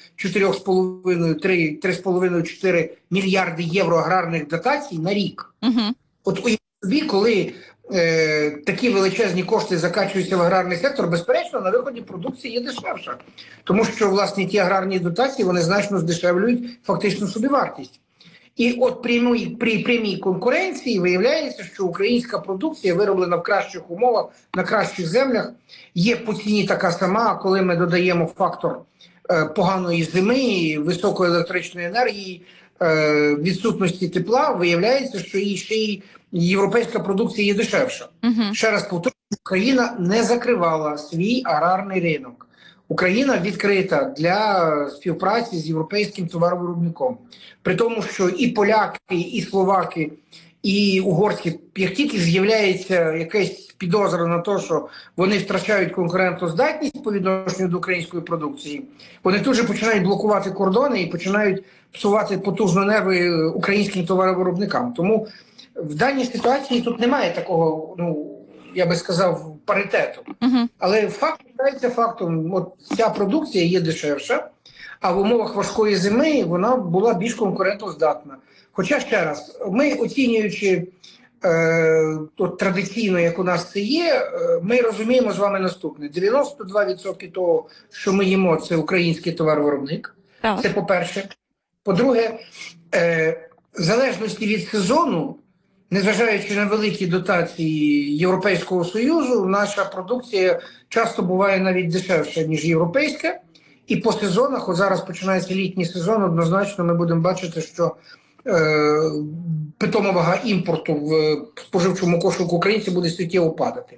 [SPEAKER 9] 3,5-4 мільярди євро аграрних дотацій на рік. От уявіть собі, коли такі величезні кошти закачуються в аграрний сектор, безперечно, на виході продукції є дешевша. Тому що, власне, ті аграрні дотації, вони значно здешевлюють фактично собівартість. І от при прямій конкуренції виявляється, що українська продукція, вироблена в кращих умовах, на кращих землях, є по ціні така сама, а коли ми додаємо фактор поганої зими, високої електричної енергії, відсутності тепла, виявляється, що ще й європейська продукція є дешевша. Ще раз повторюю, Україна не закривала свій аграрний ринок. Україна відкрита для співпраці з європейським товаровиробником. При тому, що і поляки, і словаки, і угорці, як тільки з'являється якась підозра на те, що вони втрачають конкурентоздатність по відношенню до української продукції, вони тут же починають блокувати кордони і починають псувати потужно нерви українським товаровиробникам. Тому в даній ситуації тут немає такого, я би сказав, паритету. Але факт є фактом. От ця продукція є дешевша, а в умовах важкої зими вона була більш конкурентоздатна. Хоча, ще раз, ми оцінюючи традиційно, як у нас це є, ми розуміємо з вами наступне. 92% того, що ми їмо, це український товаровиробник. Це по-перше. По-друге, в залежності від сезону, незважаючи на великі дотації Європейського Союзу, наша продукція часто буває навіть дешевша, ніж європейська. І по сезонах, от зараз починається літній сезон, однозначно ми будемо бачити, що питома вага імпорту в споживчому кошику українців буде суттєво падати.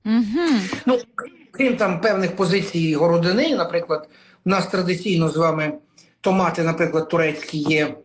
[SPEAKER 9] Крім там певних позицій городини, наприклад, у нас традиційно з вами томати, наприклад, турецькі є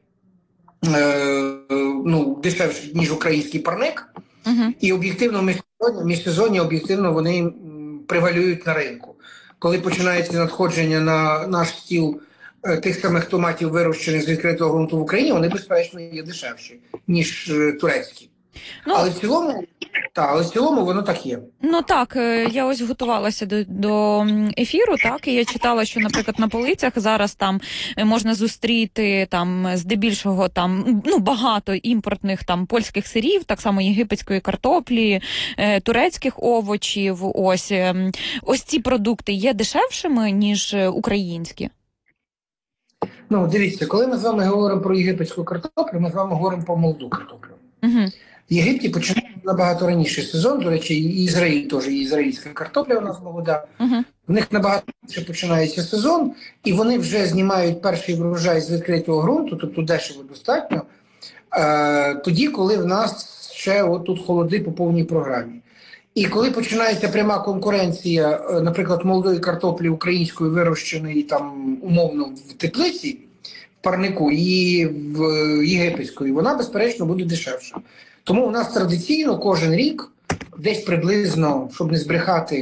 [SPEAKER 9] дешевші, ніж український парник. І об'єктивно міжсезоння об'єктивно вони превалюють на ринку. Коли починається надходження на наш стіл тих самих томатів, вирощених з відкритого ґрунту в Україні, вони, безперечно, є дешевші, ніж турецькі. Але в цілому воно так є.
[SPEAKER 8] Я ось готувалася до ефіру, і я читала, що, наприклад, на полицях зараз там можна зустріти здебільшого багато імпортних польських сирів, так само єгипетської картоплі, турецьких овочів. Ось ці продукти є дешевшими, ніж українські?
[SPEAKER 9] Дивіться, коли ми з вами говоримо про єгипетську картоплю, ми з вами говоримо про молоду картоплю. В Єгипті починається набагато раніше сезон, до речі, і Ізраїль теж, і ізраїльська картопля у нас молода. В них набагато раніше починається сезон, і вони вже знімають перший врожай з відкритого ґрунту, тобто дешево достатньо, тоді, коли в нас ще тут холоди по повній програмі. І коли починається пряма конкуренція, наприклад, молодої картоплі української вирощеної там умовно в теплиці, в парнику, і в єгипетської, вона, безперечно, буде дешевша. Тому у нас традиційно кожен рік, десь приблизно, щоб не збрехати,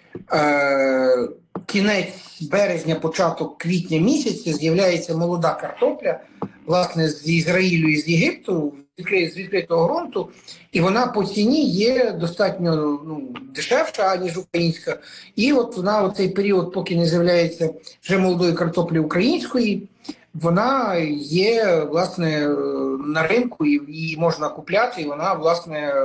[SPEAKER 9] кінець березня, початок квітня місяця з'являється молода картопля, власне, з Ізраїлю і з Єгипту, з відкритого ґрунту, і вона по ціні є достатньо дешевша, ніж українська. І от вона у цей період, поки не з'являється вже молодої картоплі української, вона є, власне, на ринку, і її можна купляти, і вона, власне,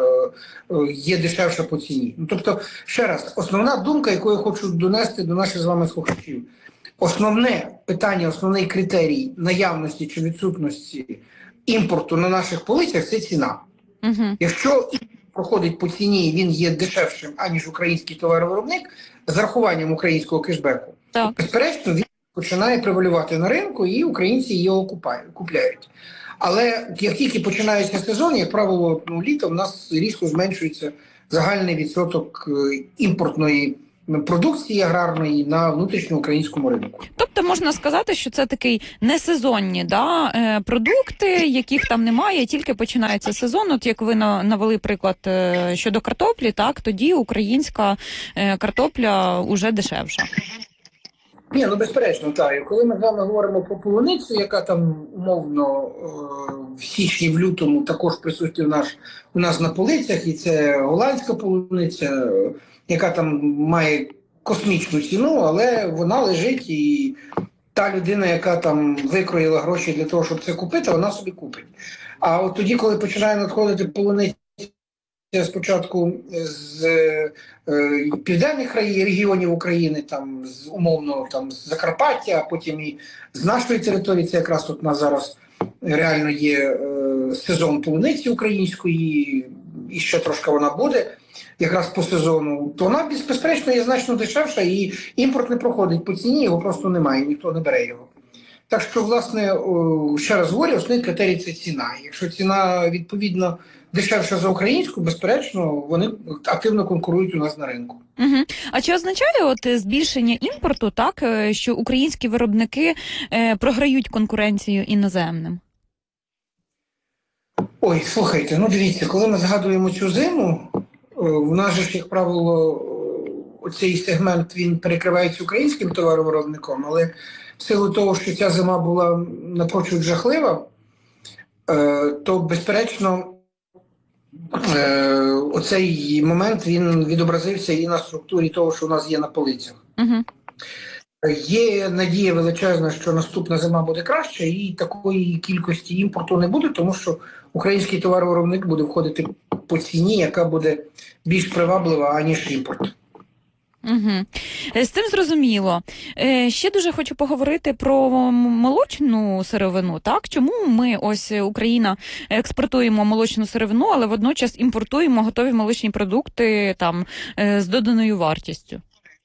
[SPEAKER 9] є дешевша по ціні. Тобто, ще раз, основна думка, яку я хочу донести до наших з вами слухачів. Основне питання, основний критерій наявності чи відсутності імпорту на наших полицях – це ціна. Якщо імпорт проходить по ціні, він є дешевшим, аніж український товаровиробник, з рахуванням українського кешбеку, безперечно, він починає превалювати на ринку, і українці його купляють. Але як тільки починається сезон, як правило, літом у нас різко зменшується загальний відсоток імпортної продукції аграрної на внутрішньоукраїнському ринку.
[SPEAKER 8] Тобто можна сказати, що це такий несезонні продукти, яких там немає, тільки починається сезон. От як ви навели приклад щодо картоплі, так, тоді українська картопля уже дешевша.
[SPEAKER 9] Ні, безперечно, так. І коли ми з вами говоримо про полуницю, яка там умовно в січні, в лютому також присутня у нас на полицях, і це голландська полуниця, яка там має космічну ціну, але вона лежить, і та людина, яка там викроїла гроші для того, щоб це купити, вона собі купить. А от тоді, коли починає надходити полуниця спочатку з південних регіонів України, там умовно там з Закарпаття, а потім і з нашої території, це якраз тут у нас зараз реально є сезон полуниці української, і ще трошки вона буде, якраз по сезону, то вона, безперечно, є значно дешевша, і імпорт не проходить по ціні, його просто немає, ніхто не бере його. Так що, власне, ще раз говорю, основний критерій – це ціна. Якщо ціна, відповідно, дешевша за українську, безперечно, вони активно конкурують у нас на ринку.
[SPEAKER 8] А чи означає збільшення імпорту, так, що українські виробники програють конкуренцію іноземним?
[SPEAKER 9] Ой, слухайте, дивіться, коли ми згадуємо цю зиму, в нас же, як правило, оцей сегмент, він перекривається українським товаровиробником, але в силу того, що ця зима була напрочуд жахлива, то, безперечно, оцей момент, він відобразився і на структурі того, що у нас є на полицях. Є надія величезна, що наступна зима буде краще, і такої кількості імпорту не буде, тому що український товаровиробник буде входити по ціні, яка буде більш приваблива, аніж імпорт.
[SPEAKER 8] З цим зрозуміло. Ще дуже хочу поговорити про молочну сировину. Так? Чому ми, Україна, експортуємо молочну сировину, але водночас імпортуємо готові молочні продукти там, з доданою вартістю?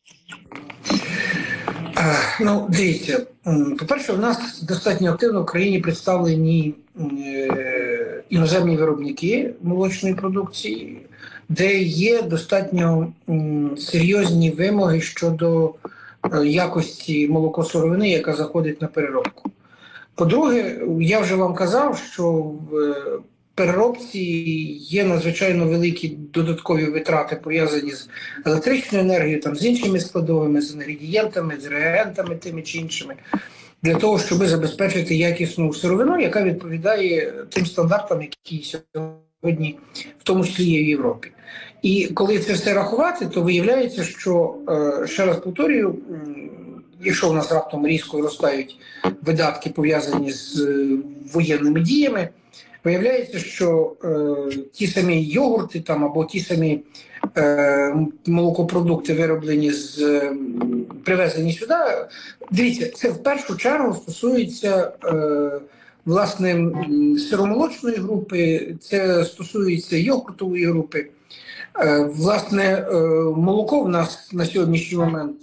[SPEAKER 9] Дивіться, по-перше, в нас достатньо активно в країні представлені іноземні виробники молочної продукції, де є достатньо серйозні вимоги щодо якості молокосировини, яка заходить на переробку. По-друге, я вже вам казав, що в переробці є надзвичайно великі додаткові витрати, пов'язані з електричною енергією, там, з іншими складовими, з інгредієнтами, з реагентами тими чи іншими, для того, щоб забезпечити якісну сировину, яка відповідає тим стандартам, які сьогодні, в тому числі, є в Європі. І коли це все рахувати, то виявляється, що, ще раз повторюю, якщо у нас раптом різко зростають видатки, пов'язані з воєнними діями, виявляється, що ті самі йогурти там, або ті самі молокопродукти, вироблені привезені сюди, дивіться, це в першу чергу стосується власне сиромолочної групи, це стосується йогуртової групи. Власне, молоко в нас на сьогоднішній момент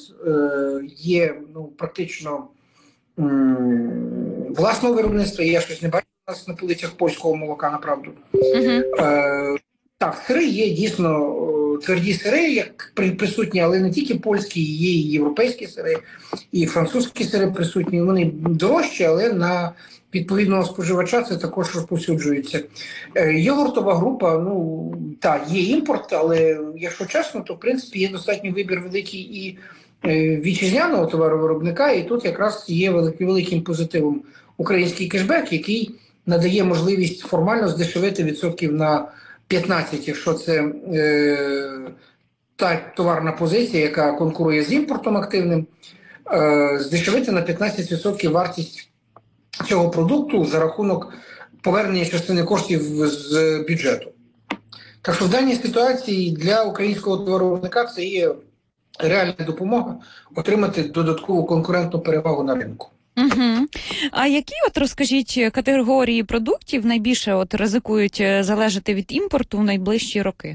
[SPEAKER 9] є практично власного виробництва, я щось не бачу нас на полицях польського молока, направду.
[SPEAKER 8] Угу.
[SPEAKER 9] Так, сири є дійсно тверді сири, як присутні, але не тільки польські, є і європейські сири, і французькі сири присутні. Вони дорожчі, але на відповідного споживача це також розповсюджується. Йогуртова група, ну, так, є імпорт, але якщо чесно, то в принципі є достатньо вибір великий і вітчизняного товаровиробника, і тут якраз є великим позитивом український кешбек, який надає можливість формально здешевити відсотків на 15, якщо це та товарна позиція, яка конкурує з імпортом активним, здешевити на 15% вартість цього продукту за рахунок повернення частини коштів з бюджету. Так що в даній ситуації для українського товаровиробника це є реальна допомога отримати додаткову конкурентну перевагу на ринку.
[SPEAKER 8] Угу. А які, розкажіть, категорії продуктів найбільше ризикують залежати від імпорту в найближчі роки?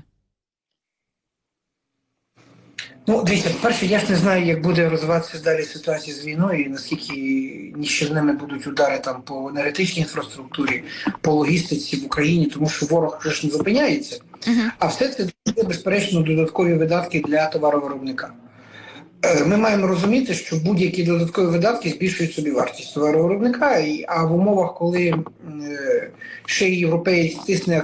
[SPEAKER 9] Ну, дивіться, по-перше, я ж не знаю, як буде розвиватися далі ситуація з війною, і наскільки ніщівними будуть удари там по енергетичній інфраструктурі, по логістиці в Україні, тому що ворог вже ж не зупиняється. А все це безперечно додаткові видатки для товаровиробника. Ми маємо розуміти, що будь-які додаткові видатки збільшують собівартість товаровиробника, а в умовах, коли ще й європеєць тисне